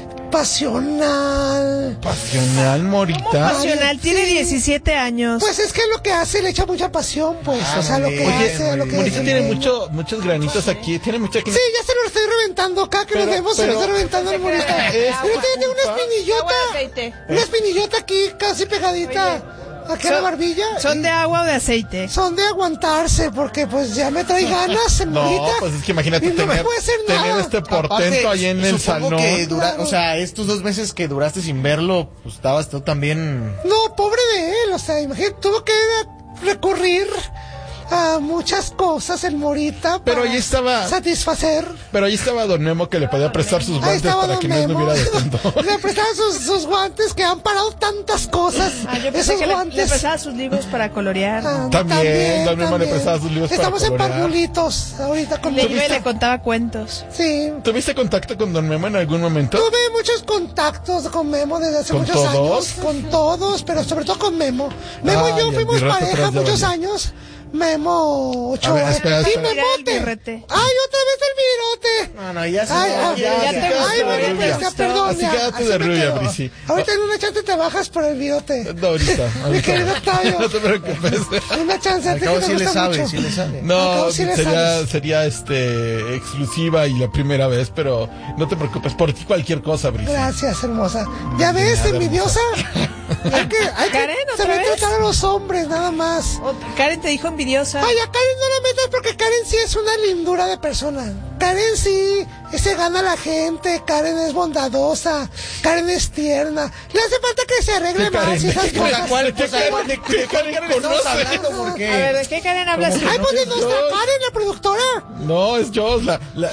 pasional. Pasional, Morita. Pasional, tiene 17 años. Pues es que lo que hace le echa mucha pasión, pues. O sea, lo que Oye, hace, lo que Morita hace. tiene muchos granitos aquí. Tiene mucha... Sí, ya se lo estoy reventando acá, que Pero- nos vemos, se lo pero- estoy reventando al Morita. Es Pero tiene una Agua de espinillota. aceite. Una espinillota aquí, casi pegadita. Aquí a la barbilla. ¿Son de agua o de aceite? Son de aguantarse, porque pues ya me trae ganas el No, Morita. pues es que imagínate Y no me tener, puede hacer tener nada. este portento ahí en el supongo salón. que o sea, estos 2 meses que duraste sin verlo, pues estabas tú también. No, pobre de él, o sea, imagínate, tuvo que recurrir a muchas cosas el Morita Pero para ahí estaba- satisfacer. Pero ahí estaba Don Memo que le podía prestar sus Ahí guantes estaba para Don que no Memo. estuviera de tonto. Le prestaban sus guantes que han parado tantas cosas. Yo pensé Esos que le guantes. prestaba sus libros para colorear. También, Don Memo le prestaba sus libros para Estamos en colorear. parvulitos ahorita con Le iba y Morita. le contaba cuentos. Sí. ¿Tuviste contacto con Don Memo en algún momento? Tuve muchos contactos con Memo desde hace ¿Con muchos todos? años. Con todos, pero sobre todo con Memo. Memo y yo Ay, fuimos el birrete pareja atrás de muchos Vali. años. Memo Ochoa. A ver, espera, y espera. Memote. Mira el birrete. ¡Ay, otra vez el virote! No, No, ya se perdón. Así quédate de rubia, Brisi. Ahorita en una chance te bajas por el bigote. No, ahorita. Mi querido Octavio. No te preocupes. Una chance. Al cabo sí le sabe. No, sería exclusiva y la primera vez, pero no te preocupes. Por ti cualquier cosa, Brisi. Gracias, hermosa. ¿Ya ves, envidiosa? Hay que saber tratar a los hombres, nada más. Karen te dijo envidiosa. Ay, a Karen no la metas porque Karen sí es una lindura de persona. Karen sí se gana a la gente. Karen es bondadosa. Karen es tierna. Le hace falta que se arregle más y esas cosas. ¿De qué Karen estamos hablando? ¿Por qué? A ver, ¿de qué Karen hablas? Ay, pues de nuestra Karen, la productora. No, es Joss, la Jos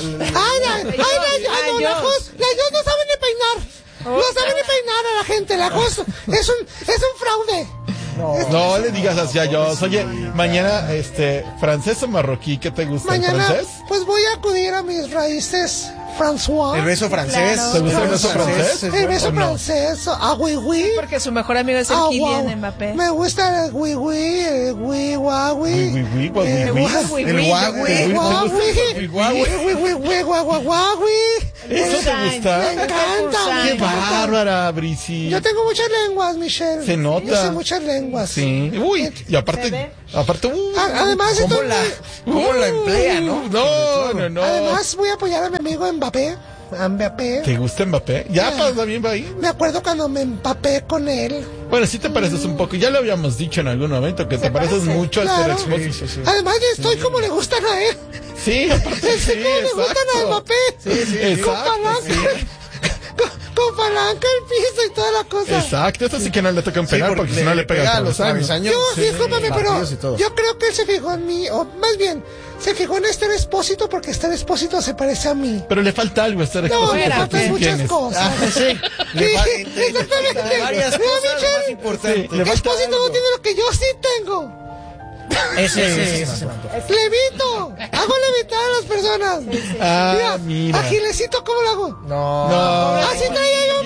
no sabe ni peinar. No sabe ni peinar a la gente. La Jos es un fraude. No le digas así a Joss. Oye, mañana, francés o marroquí, ¿qué te gusta? Mañana, ¿Francés? pues voy a acudir a mis raíces François. ¿El beso francés? Claro. ¿Te gusta el beso francés? El beso francés. Ah, oui, oui. Sí, porque su mejor amigo es el Kylian Mbappé. Me gusta el oui, oui, el oui, guagui. El guagui. ¿Eso te gusta? Me encanta. Qué bárbara, Brisi. Yo tengo muchas lenguas, Michelle. Se nota. Yo sé muchas lenguas. Sí. Uy, y aparte, además ¿Cómo la emplea, no? No. Además voy a apoyar a mi amigo Mbappé. ¿Te gusta Mbappé? Ya pasa bien ahí. Me acuerdo cuando me empapé con él. Bueno, sí te pareces un poco. Ya lo habíamos dicho en algún momento que te pareces mucho al Ter Expósito. Sí. Además estoy como le gustan a él. Sí, aparte sí, le gustan a Mbappé. Sí, con palanca. Con palanca el piso y toda la cosa. Exacto, eso sí que no le toca penal porque si no le pega a los años. Discúlpame, pero yo creo que él se fijó en mí, o más bien, se fijó en Esther Expósito porque Esther Expósito se parece a mí. Pero le falta algo a Esther Expósito. No, le faltan muchas cosas. Exactamente. Varias cosas más importantes. Expósito no tiene lo que yo sí tengo. Ese. Levito. Hago levitar a las personas. Mira. A Gilecito, ¿cómo lo hago? No. Así traía yo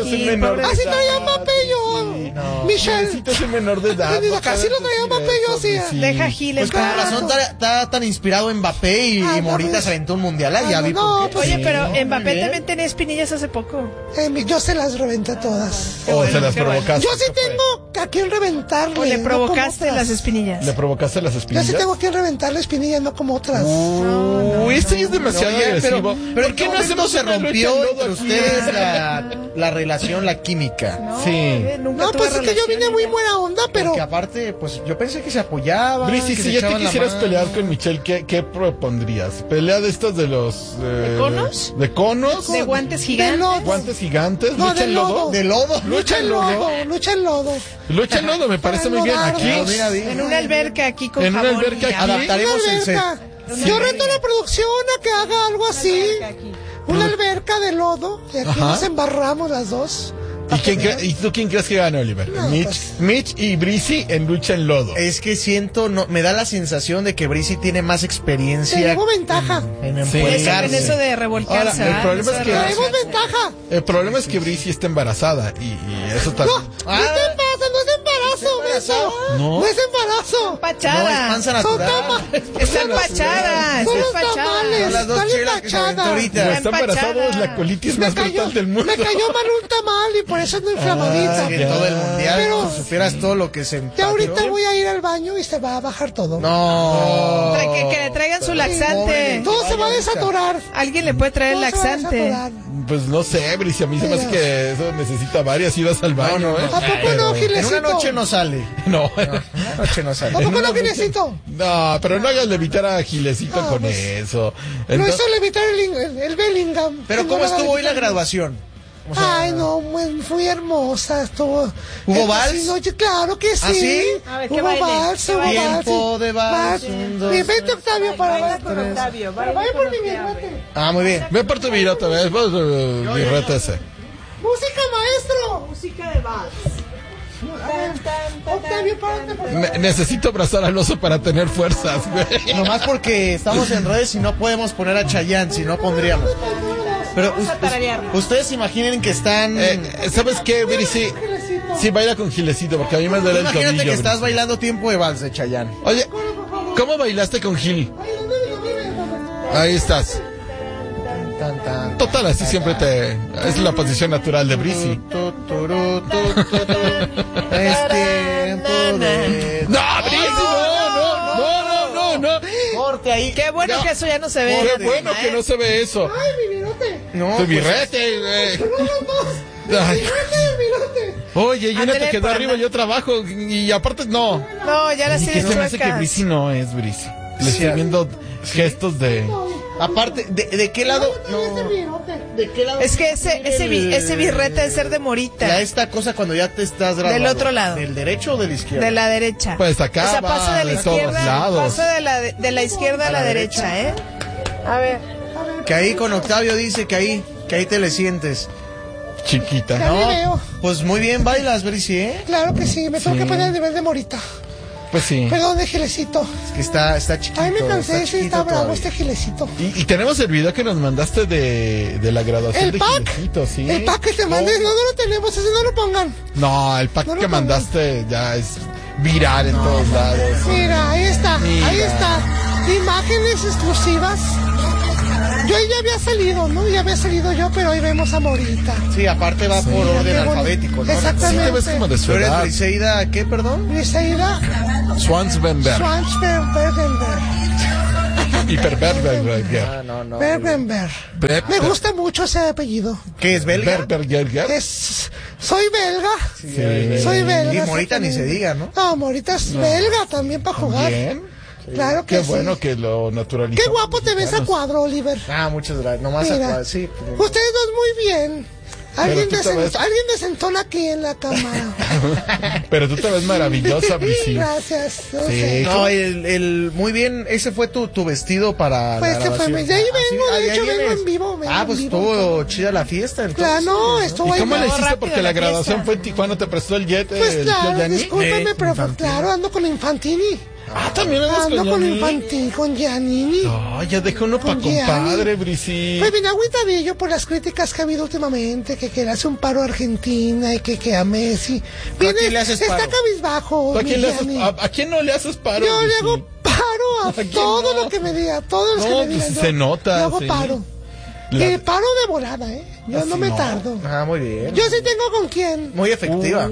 Así traía Mbappé yo. Michelle. Gilecito es el menor de edad. Así lo traía Mbappé yo, así. Deja Giles. Pues con razón está tan inspirado en Mbappé y Morita se aventó un mundial. Ya vi por qué. Oye, pero Mbappé también tenía espinillas hace poco. Yo se las reventé todas. Se las provocaste. Yo sí tengo a quien reventarle. O le provocaste las espinillas. ¿Provocaste las espinillas? Yo sí tengo que reventar la espinilla, no como otras. Uy, este es demasiado agresivo. Pero ¿en qué momento se rompió entre ustedes la relación, la química? Sí. No, pues es que yo vine muy buena onda, pero... Porque aparte, pues yo pensé que se apoyaban. Brisi, si ya te quisieras pelear con Michelle, ¿qué propondrías? ¿Pelea de estas de los... ¿De conos? ¿De conos? ¿De guantes gigantes? ¿Guantes gigantes? No, ¿Lucha en lodo? ¿De lodo? ¿Lucha en lodo? Lucha en lodo. Lucha en lodo, me parece muy bien. Aquí. En una alberca aquí con en una alberca aquí. Adaptaremos el set. Yo reto a la producción a que haga algo así. Una alberca de lodo. Y aquí nos embarramos las dos. ¿Y tú quién crees que gana, Oliver? No, Mitch y Brisi en lucha en lodo. Es que me da la sensación de que Brisi tiene más experiencia. Tenemos ventaja. En en eso de revolcarse. Ahora, el problema es que tenemos ventaja. El problema es que Brisi está embarazada y eso también. No te pasa, no es embarazo, No. No es embarazo. Empachada. No, es panza natural. Está empachada. Son los tamales. Las dos Están chelas que se aventó empachadas. ahorita. Está embarazada, es la colitis más brutal del mundo. Me cayó mal un tamal y por eso ando inflamadita. En todo el mundial, Pero si supieras todo lo que se ya ahorita voy a ir al baño y se va a bajar todo. No. Que le traigan su laxante. Todo se va a desatorar. Alguien le puede traer el laxante. Pues no sé, Brisi, a mí se me hace que eso necesita varias idas al baño. ¿A poco no, Gilecito? En una noche no sale. No. En una noche no sale. ¿A poco no, Gilecito? No, pero no hagas levitar a Gilecito con eso. No hizo levitar el Bellingham. Pero ¿cómo estuvo hoy la graduación? O sea, ay, no, fui hermosa, estuvo. ¿Hubo vals? No, claro que sí. ¿Ah, sí? A ver, hubo vals, hubo Tiempo de vals. Vete, Octavio, para Baila con Octavio. Vaya por mi birrete. Ah, muy bien. Ve por tu birrete, ve por tu birrete ese. Música, maestro. Música de vals. Octavio, párate. Necesito abrazar al oso para tener fuerzas, güey. Nomás porque estamos en redes y no podemos poner a Chayanne, si no pondríamos. Pero ustedes imaginen que están... ¿Sabes qué, Brisi? Sí, baila con Gilecito, porque a mí me duele el tobillo. Imagínate que estás bailando Tiempo de Vals de Chayanne. Oye, ¿cómo bailaste con Gil? Ahí estás. Total, así siempre es la posición natural de Brisi. Es tiempo de... ¡No, Brisi, no! Corte ahí. Qué bueno que eso ya no se ve. Qué bueno que no se ve eso. ¡Ay, mi virote! No, Tu birrete, güey. Ay. Oye, y una te quedó arriba, yo trabajo y aparte no. No, ya las tienes se me hace que chuecas. Brisi no es Brisi. Le estoy viendo gestos de... Aparte, ¿de qué lado? No. ¿De qué lado? Es que ese birrete de ser de morita. Ya esta cosa cuando ya te estás grabando. Del otro lado. ¿Del derecho o de la izquierda? De la derecha. Pues acá o sea, paso de la de todos izquierda, lados. paso de la izquierda a la derecha, ¿eh? A ver. Que ahí con Octavio dice que ahí te le sientes. Chiquita. Ya me veo. Pues muy bien bailas, Brisi, ¿eh? Claro que sí, me tengo que poner el nivel de morita. Pues sí. Perdón, de Gilecito. Es que está chiquito. Ay, me cansé, está bravo todavía. este Gilecito. Y tenemos el video que nos mandaste de la graduación ¿El de pack? Gilecito, ¿sí? El pack que te mandé, no lo tenemos, ese no lo pongan. No, el pack No lo que pongan. mandaste ya es viral en todos lados. Mira, ahí está, ahí está. Imágenes exclusivas. Yo ya había salido, ¿no? Ya había salido yo, pero hoy vemos a Morita. Sí, aparte va por orden alfabético, ¿no? Exactamente. Sí te ves como de su ¿Tú eres edad. Briseida, qué, perdón? Briseida Swansbenberg. Schwarzbergenberg. Hiperberger. No. Bergenberg. Me gusta mucho ese apellido. ¿Qué es belga? Berger. Soy belga. Sí. Soy belga. Y Morita ni se diga, ¿no? No, Morita es belga también para jugar. Bien. Claro que Qué sí. bueno que lo naturalizamos. Qué guapo te ves a cuadro, Oliver. Ah, muchas gracias. Nomás Mira, a cuadro, sí. Ustedes dos muy bien. Alguien, tú te ves- alguien desentona aquí en la cámara. Pero tú te ves maravillosa, Brisi. Gracias. No Sí. sé. No, muy bien, ese fue tu vestido para Pues la este fue grabación. De ahí vengo, ¿de de ahí hecho vengo vienes? en vivo. vengo Ah, en pues vivo. estuvo chida la fiesta, entonces. Claro, no, estuvo ¿Y cómo ahí. le hiciste? rápido Porque la la graduación fiesta. fue en Tijuana, te prestó el jet. Pues el claro, tío Yanni. discúlpame, pero pues claro, ando con Infantini. Ah, también andas Ando con con Yanni. Infantini, con Giannini. No, ya dejó uno para Con Gianni. compadre, Brisi. Pues bien agüitadillo por las críticas que ha habido últimamente, que le hace un paro a Argentina y que a Messi. ¿Tú a quién le haces está paro? cabizbajo. ¿Tú a quién, mi le haces, Gianni. a quién no le haces paro? Yo le Brisi? hago paro a quién todo no? lo que me diga, todos los que No, me digan. pues yo se nota, Le hago sí. paro. La- Paro de volada, ¿eh? Yo no me tardo. Ah, muy bien. Yo sí tengo con quién. Muy efectiva.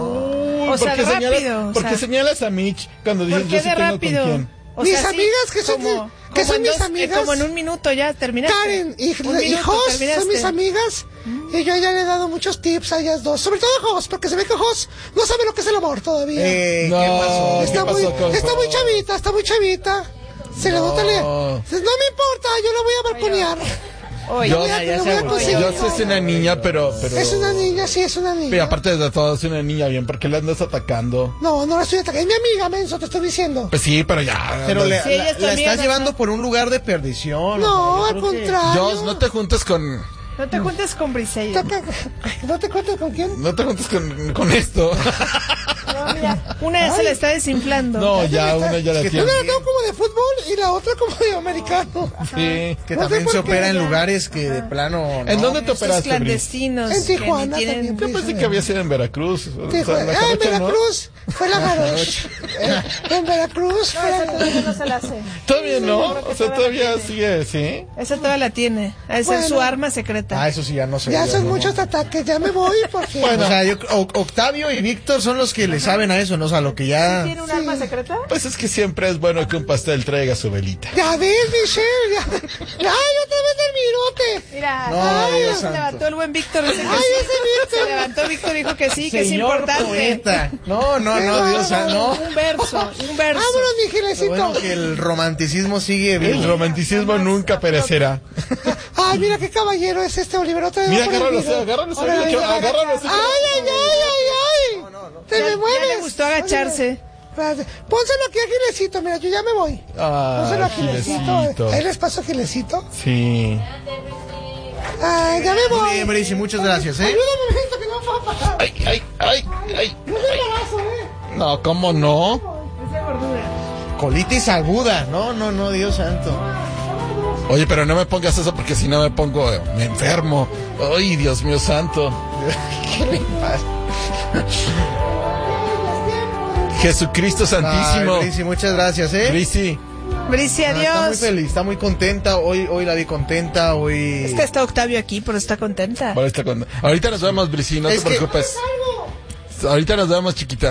O sea, ¿Por qué rápido, señalas, o ¿por qué sea. señalas a Mitch cuando dices ¿Por yo qué sí de tengo rápido? con quién? O Mis sea, sí, amigas que son, que son en mis dos- amigas. como en un minuto ya terminaste. Karen y Un minuto, Jos terminaste. son mis amigas y yo ya le he dado muchos tips a ellas dos, sobre todo a Jos, porque se ve que Jos no sabe lo que es el amor todavía. ¿Qué No, pasó? ¿qué está pasó con está muy Jos? chavita, está muy chavita. Se le nota no me importa, yo la voy a balconear. Oye, Yo, Le voy a conseguir. yo sé es una niña, pero... Es una niña, sí, es una Pero niña. aparte de todo, es una niña bien, ¿por qué la andas atacando? No, no la estoy atacando, es mi amiga, menso, te estoy diciendo. Pues sí, pero ya. Pero andas- Sí, ella es tu la amiga, estás ¿no? llevando por un lugar de perdición. No, o sea, al yo creo que- contrario. Jos, no te juntes con... no te juntes con Briseida. ¿No te cuento con quién? No te juntes con esto. No, mira, una ya se la está desinflando. No, ya, una ya la que tiene. Una la tengo como de fútbol y la otra como de americano. Sí. Que No sé también por se qué, opera en ya. lugares que de plano. ¿En no. dónde te Esos operaste, Bris? clandestinos. En que ni Tijuana tienen- también. Yo pensé que había sido en Veracruz. O sea, Tijuana. la En Jarocha, ¿no? Veracruz fue la Jarocha. En Veracruz No, fue esa la todavía no se la hace. Todavía no. creo que O sea, todavía todavía la tiene. sigue, ¿sí? Esa todavía la tiene. Ha de ser Bueno. su arma secreta. Ah, eso sí, ya no sé. Ya yo son no. muchos ataques, ya me voy porque... O sea, Octavio y Víctor son los que le saben a eso, ¿no? O sea, lo que ya. ¿Tiene un arma secreta? Pues es que siempre es bueno que un pastel traiga su velita. Ya ves, Michelle, ya... ¡Ay, otra vez el virote! Mira, No, ay, Dios se santo. levantó el buen Víctor. Dice que Ay, sí. ese Víctor. Se levantó Víctor y dijo que sí, que es Señor importante. poeta. No, Dios santo, no. Un verso, un verso. ¡Vámonos, mi Lo Gilecito! bueno que el romanticismo sigue El vivo. romanticismo nunca perecerá. Ay, mira qué caballero es este Oliver. Otra vez Mira, va por el agárralo, video. agárralo, Órale, agárralo. ¡Ay, ay, ay, ay, ay! ¡Te me Ya mueves! le gustó agacharse. Espérate. Pónselo aquí a Gilecito, mira, yo ya me voy. Pónselo a Gilecito. Gilecito. Ahí les paso a Gilecito. Sí. Ay, ya me Muy voy. bien, Brice, muchas gracias, ¿eh? Ayúdame, mijito, que no puedo pasar. Ay. No es embarazo, No, ¿cómo no? Esa gordura. Colitis aguda. No, Dios santo. Oye, pero no me pongas eso porque si no me enfermo. Ay, Dios mío santo. ¿Qué le pasa? Jesucristo santísimo. Ay, Brice, muchas gracias, ¿eh? Brisi, Brici, adiós. Está muy feliz, está muy contenta. Hoy la vi contenta. Hoy. Es que está Octavio aquí, pero está contenta. Ahorita nos vemos, Brici, no te preocupes. Ahorita nos vemos, chiquita.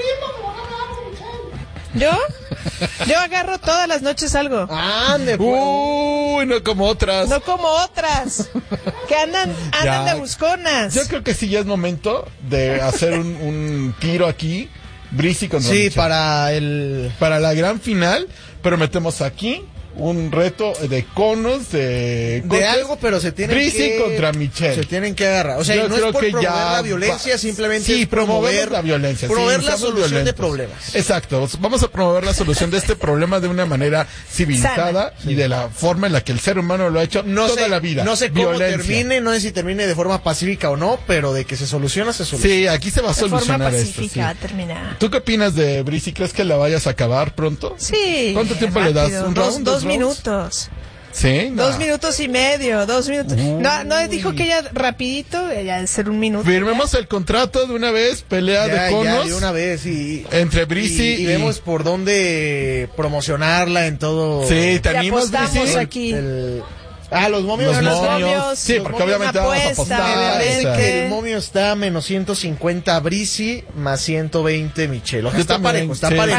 Yo agarro todas las noches algo. ¡Ande, pues! Uy, no como otras. No como otras. Que andan de busconas. Yo creo que sí ya es momento de hacer un tiro aquí. Brici contra Michelle. para la gran final, pero metemos aquí un reto de conos de algo, pero se tienen Brici contra Michelle. Se tienen que agarrar. O sea, yo no es por promover la violencia, simplemente es promover la violencia. Promover la solución de problemas. Exacto. Vamos a promover la solución de este problema de una manera civilizada y de la forma en la que el ser humano lo ha hecho toda la vida. No sé cómo termine, no sé si termine de forma pacífica o no, pero de que se soluciona, se soluciona. Sí, aquí se va a solucionar esto. De forma pacífica termina. ¿Tú qué opinas de Brici? ¿Crees que la vayas a acabar pronto? Sí. ¿Cuánto tiempo le das? ¿Un round? Dos minutos. ¿Sí? No. 2 minutos y medio, 2 minutos. No dijo que ella rapidito, ella debe ser 1 minuto. Firmemos el contrato de una vez, pelea de conos. De una vez entre Brici y vemos por dónde promocionarla en todo. Sí, ¿te animas, Brici? Aquí. Los momios. Los momios. Sí, porque obviamente vamos a apostar. El momio está menos 150 Brici, más 120 Michelle. O sea, está parejo.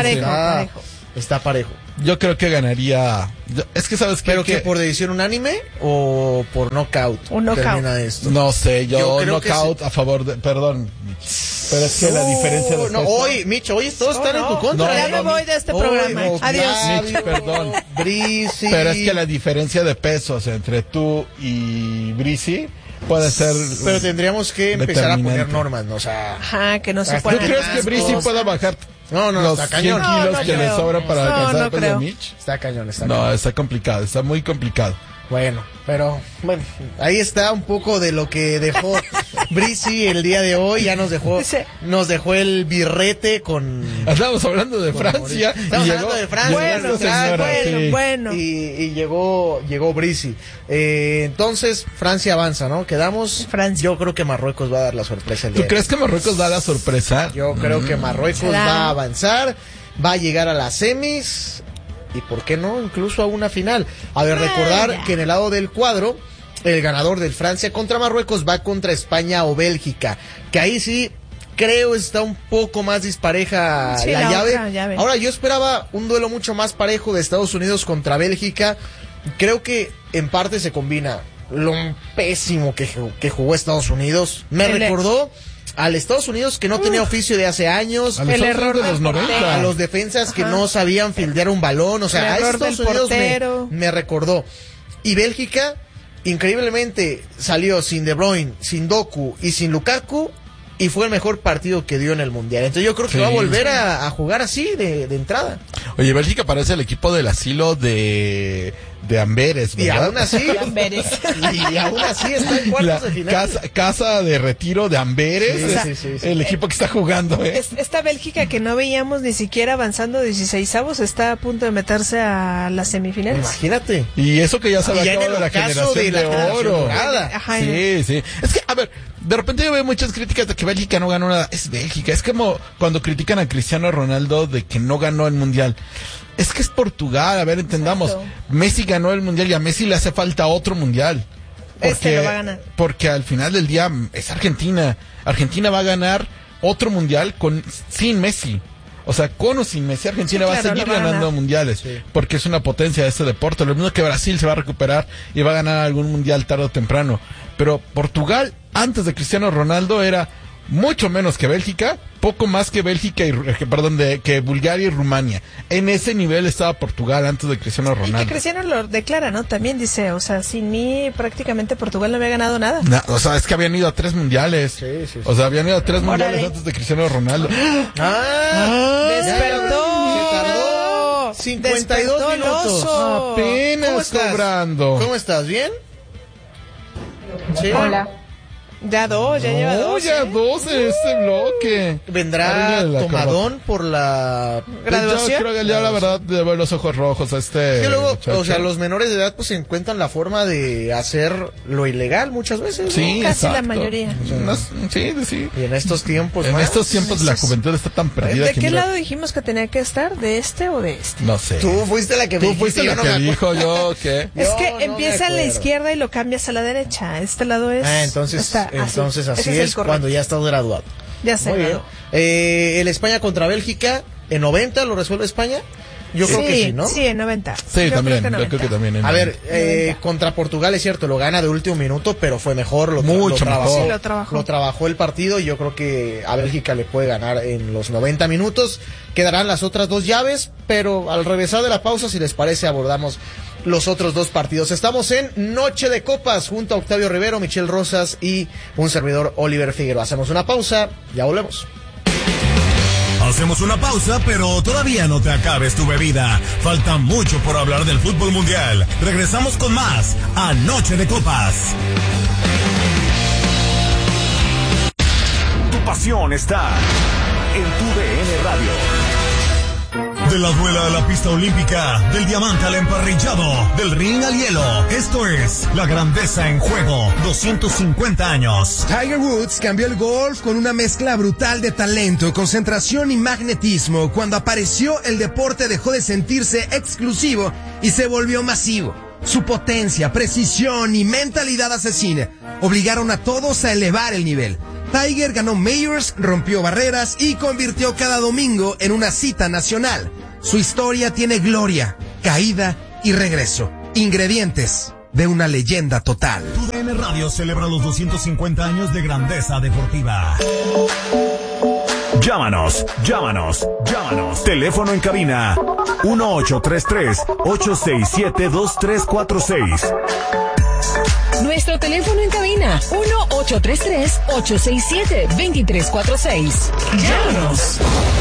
Está parejo. Yo creo que ganaría. Es que sabes que. ¿Pero que por decisión unánime o por knockout? Un knockout. No sé, yo knockout a favor de. Perdón, pero es que la diferencia de peso. Hoy todos están en tu contra. Ya me voy de este programa. Adiós. Mitch, perdón. Brici. Pero es que la diferencia de pesos entre tú y Brici puede ser. Pero tendríamos que empezar a poner normas, ¿no? O sea. Ajá, que no se puede. ¿Tú crees que Brici pueda bajar? Los 100 kilos que le sobran para alcanzar el peso de Mitch. Está cañón. Está complicado, está muy complicado. Bueno, ahí está un poco de lo que dejó Brici el día de hoy. Ya nos dejó el birrete con. Estábamos hablando de Francia. Bueno. Y llegó Brici. Entonces, Francia avanza, ¿no? Quedamos. Francia. Yo creo que Marruecos va a dar la sorpresa el día. ¿Tú crees que Marruecos da la sorpresa? Yo creo que Marruecos va a avanzar, va a llegar a las semis. Y por qué no, incluso a una final. A ver, recordar que en el lado del cuadro, el ganador del Francia contra Marruecos va contra España o Bélgica. Que ahí sí, creo está un poco más dispareja la llave. Ahora, yo esperaba un duelo mucho más parejo de Estados Unidos contra Bélgica. Creo que en parte se combina lo pésimo que jugó Estados Unidos. Me recordó al Estados Unidos que no tenía oficio de hace años, el error de los 90, a los defensas que no sabían fildear un balón, o sea, a Estados Unidos me recordó. Y Bélgica, increíblemente, salió sin De Bruyne, sin Doku y sin Lukaku, y fue el mejor partido que dio en el Mundial. Entonces yo creo que va a volver a jugar así de entrada. Oye, Bélgica parece el equipo del asilo de Amberes, ¿verdad? Y aún así, y aún así está en cuartos de final. Casa de retiro de Amberes, sí. El equipo que está jugando, Esta Bélgica que no veíamos ni siquiera avanzando 16avos está a punto de meterse a las semifinales. Imagínate. Y eso que ya se había acabado de la generación de oro. Ajá, sí. Es que, a ver, de repente yo veo muchas críticas de que Bélgica no ganó nada. Es Bélgica. Es como cuando critican a Cristiano Ronaldo de que no ganó el Mundial. Es que es Portugal, a ver, entendamos. Exacto. Messi ganó el Mundial y a Messi le hace falta otro Mundial. Lo va a ganar. Porque al final del día es Argentina. Argentina va a ganar otro Mundial sin Messi. O sea, con o sin Messi, Argentina va a seguir ganando mundiales. Sí. Porque es una potencia de este deporte. Lo mismo que Brasil se va a recuperar y va a ganar algún mundial tarde o temprano. Pero Portugal, antes de Cristiano Ronaldo, era mucho menos que Bélgica, poco más que Bélgica que Bulgaria y Rumania. En ese nivel estaba Portugal antes de Cristiano Ronaldo. Y que Cristiano lo declara, ¿no? También dice, o sea, sin mí prácticamente Portugal no había ganado nada. No, o sea, es que habían ido a 3 mundiales. Sí. O sea, habían ido a 3 mundiales antes de Cristiano Ronaldo. Despertó. Se tardó 52 minutos. Apenas cobrando. ¿Cómo estás? ¿Bien? Sí. Hola. Ya lleva dos. Ya dos en este bloque. ¿Vendrá tomadón por la graduación? Yo creo que ya la verdad de ver los ojos rojos que luego, muchacho. o sea, los menores de edad pues encuentran la forma de hacer lo ilegal muchas veces. Sí, ¿no? Casi exacto. la mayoría. Sí. Y en estos tiempos la juventud está tan perdida. ¿De qué lado dijimos que tenía que estar? ¿De este o de este? No sé. Tú fuiste la que me dijiste, la que dijo yo que... Es que empieza a la izquierda y lo cambias a la derecha. Este lado es... entonces así es cuando ya estás graduado. Ya sé. Muy bien. El España contra Bélgica, ¿en 90 lo resuelve España? Yo creo que sí, ¿no? Sí, en 90. Sí, yo creo que también. A ver, contra Portugal es cierto, lo gana de último minuto, pero fue mejor, lo trabajó. Sí, lo trabajó. Lo trabajó el partido y yo creo que a Bélgica le puede ganar en los 90 minutos. Quedarán las otras dos llaves, pero al regresar de la pausa, si les parece, abordamos los otros dos partidos. Estamos en Noche de Copas junto a Octavio Rivero, Michelle Rosas y un servidor Oliver Figueroa. Hacemos una pausa, ya volvemos. Hacemos una pausa, pero todavía no te acabes tu bebida. Falta mucho por hablar del fútbol mundial. Regresamos con más a Noche de Copas. Tu pasión está en tu DN Radio. De la duela a la pista olímpica, del diamante al emparrillado, del ring al hielo. Esto es la grandeza en juego. 250 años. Tiger Woods cambió el golf con una mezcla brutal de talento, concentración y magnetismo. Cuando apareció, el deporte dejó de sentirse exclusivo y se volvió masivo. Su potencia, precisión y mentalidad asesina obligaron a todos a elevar el nivel. Tiger ganó Majors, rompió barreras y convirtió cada domingo en una cita nacional. Su historia tiene gloria, caída y regreso. Ingredientes de una leyenda total. TUDN Radio celebra los 250 años de grandeza deportiva. Llámanos. Teléfono en cabina 1833-867-2346. Nuestro teléfono en cabina 1-833-867-2346. Llámanos.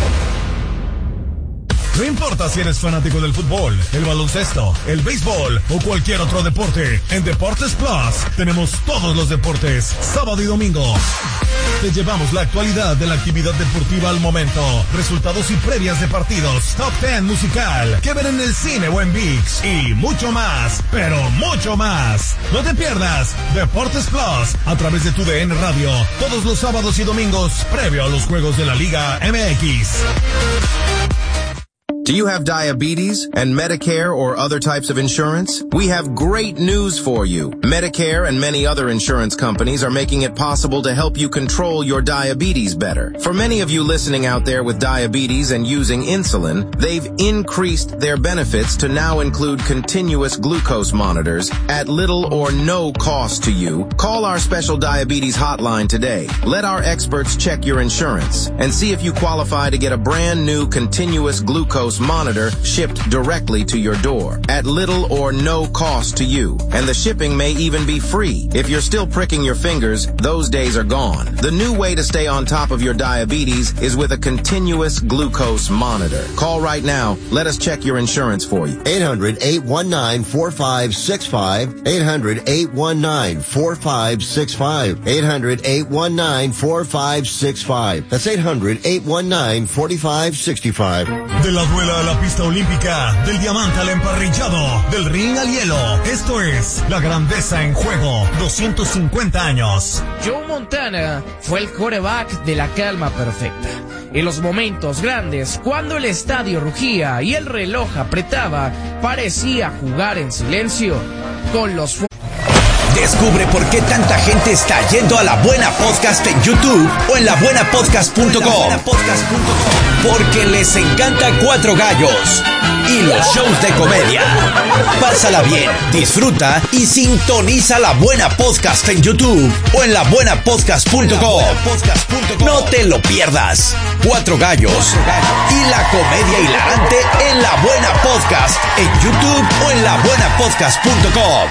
No importa si eres fanático del fútbol, el baloncesto, el béisbol o cualquier otro deporte, en Deportes Plus tenemos todos los deportes, sábado y domingo. Te llevamos la actualidad de la actividad deportiva al momento, resultados y previas de partidos, top 10 musical, que ver en el cine o en ViX y mucho más, pero mucho más. No te pierdas Deportes Plus a través de TUDN Radio, todos los sábados y domingos previo a los juegos de la Liga MX. Do you have diabetes and Medicare or other types of insurance? We have great news for you. Medicare and many other insurance companies are making it possible to help you control your diabetes better. For many of you listening out there with diabetes and using insulin, they've increased their benefits to now include continuous glucose monitors at little or no cost to you. Call our special diabetes hotline today. Let our experts check your insurance and see if you qualify to get a brand new continuous glucose monitor shipped directly to your door at little or no cost to you. And the shipping may even be free. If you're still pricking your fingers, those days are gone. The new way to stay on top of your diabetes is with a continuous glucose monitor. Call right now. Let us check your insurance for you. 800-819-4565. 800-819-4565. 800-819-4565. That's 800-819-4565. De la duela a la pista olímpica, del diamante al emparrillado, del ring al hielo. Esto es la grandeza en juego. 250 años. Joe Montana fue el quarterback de la calma perfecta. En los momentos grandes, cuando el estadio rugía y el reloj apretaba, parecía jugar en silencio. Con los Descubre por qué tanta gente está yendo a La Buena Podcast en YouTube o en labuenapodcast.com. Porque les encanta Cuatro Gallos y los shows de comedia. Pásala bien, disfruta y sintoniza La Buena Podcast en YouTube o en labuenapodcast.com. No te lo pierdas. Cuatro Gallos y la comedia hilarante en La Buena Podcast en YouTube o en labuenapodcast.com.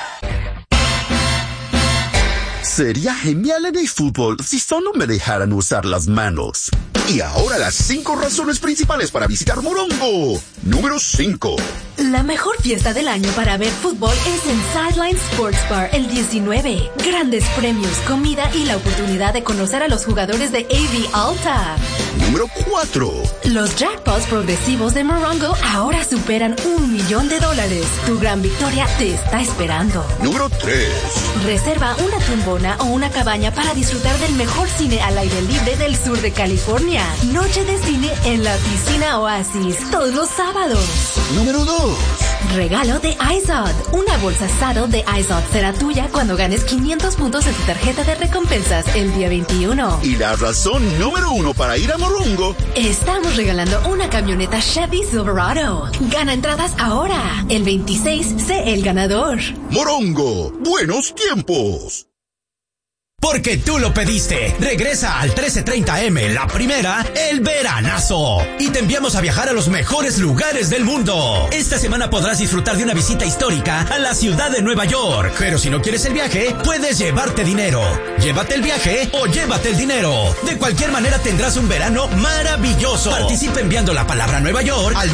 Sería genial en el fútbol si solo me dejaran usar las manos. Y ahora las 5 razones principales para visitar Morongo. Número 5. La mejor fiesta del año para ver fútbol es en Sideline Sports Bar el 19. Grandes premios, comida y la oportunidad de conocer a los jugadores de AV Alta. Número 4. Los jackpots progresivos de Morongo ahora superan $1 millón. Tu gran victoria te está esperando. Número 3. Reserva una tumbona o una cabaña para disfrutar del mejor cine al aire libre del sur de California. Noche de cine en la piscina Oasis, todos los sábados. Número 2. Regalo de iZod. Una bolsa Saddle de iZod será tuya cuando ganes 500 puntos en tu tarjeta de recompensas el día 21. Y la razón número 1 para ir a Morongo. Estamos regalando una camioneta Chevy Silverado. Gana entradas ahora. El 26, sé el ganador. Morongo, buenos tiempos. Porque tú lo pediste. Regresa al 1330M, la primera, el veranazo. Y te enviamos a viajar a los mejores lugares del mundo. Esta semana podrás disfrutar de una visita histórica a la ciudad de Nueva York. Pero si no quieres el viaje, puedes llevarte dinero. Llévate el viaje o llévate el dinero. De cualquier manera tendrás un verano maravilloso. Participa enviando la palabra Nueva York al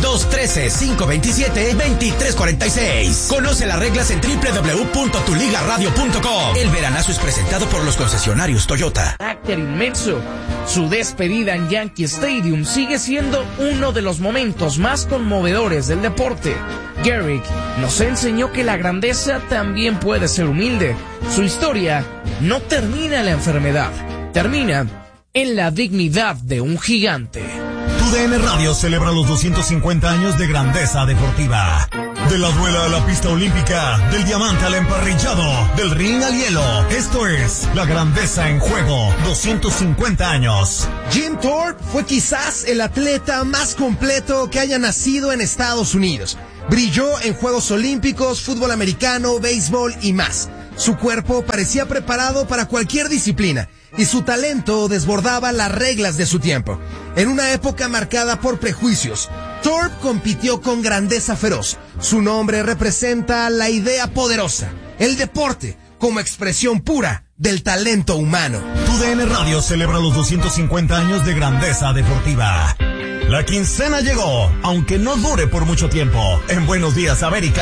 213-527-2346. Conoce las reglas en www.tuligaradio.com. El veranazo es presentado por los concesionarios Toyota. Carácter inmenso. Su despedida en Yankee Stadium sigue siendo uno de los momentos más conmovedores del deporte. Gehrig nos enseñó que la grandeza también puede ser humilde. Su historia no termina en la enfermedad, termina en la dignidad de un gigante. TUDN Radio celebra los 250 años de grandeza deportiva. De la duela a la pista olímpica, del diamante al emparrillado, del ring al hielo. Esto es la grandeza en juego, 250 años. Jim Thorpe fue quizás el atleta más completo que haya nacido en Estados Unidos. Brilló en Juegos Olímpicos, fútbol americano, béisbol y más. Su cuerpo parecía preparado para cualquier disciplina y su talento desbordaba las reglas de su tiempo. En una época marcada por prejuicios, Thorpe compitió con grandeza feroz. Su nombre representa la idea poderosa, el deporte como expresión pura del talento humano. TUDN Radio celebra los 250 años de grandeza deportiva. La quincena llegó, aunque no dure por mucho tiempo. En Buenos Días, América.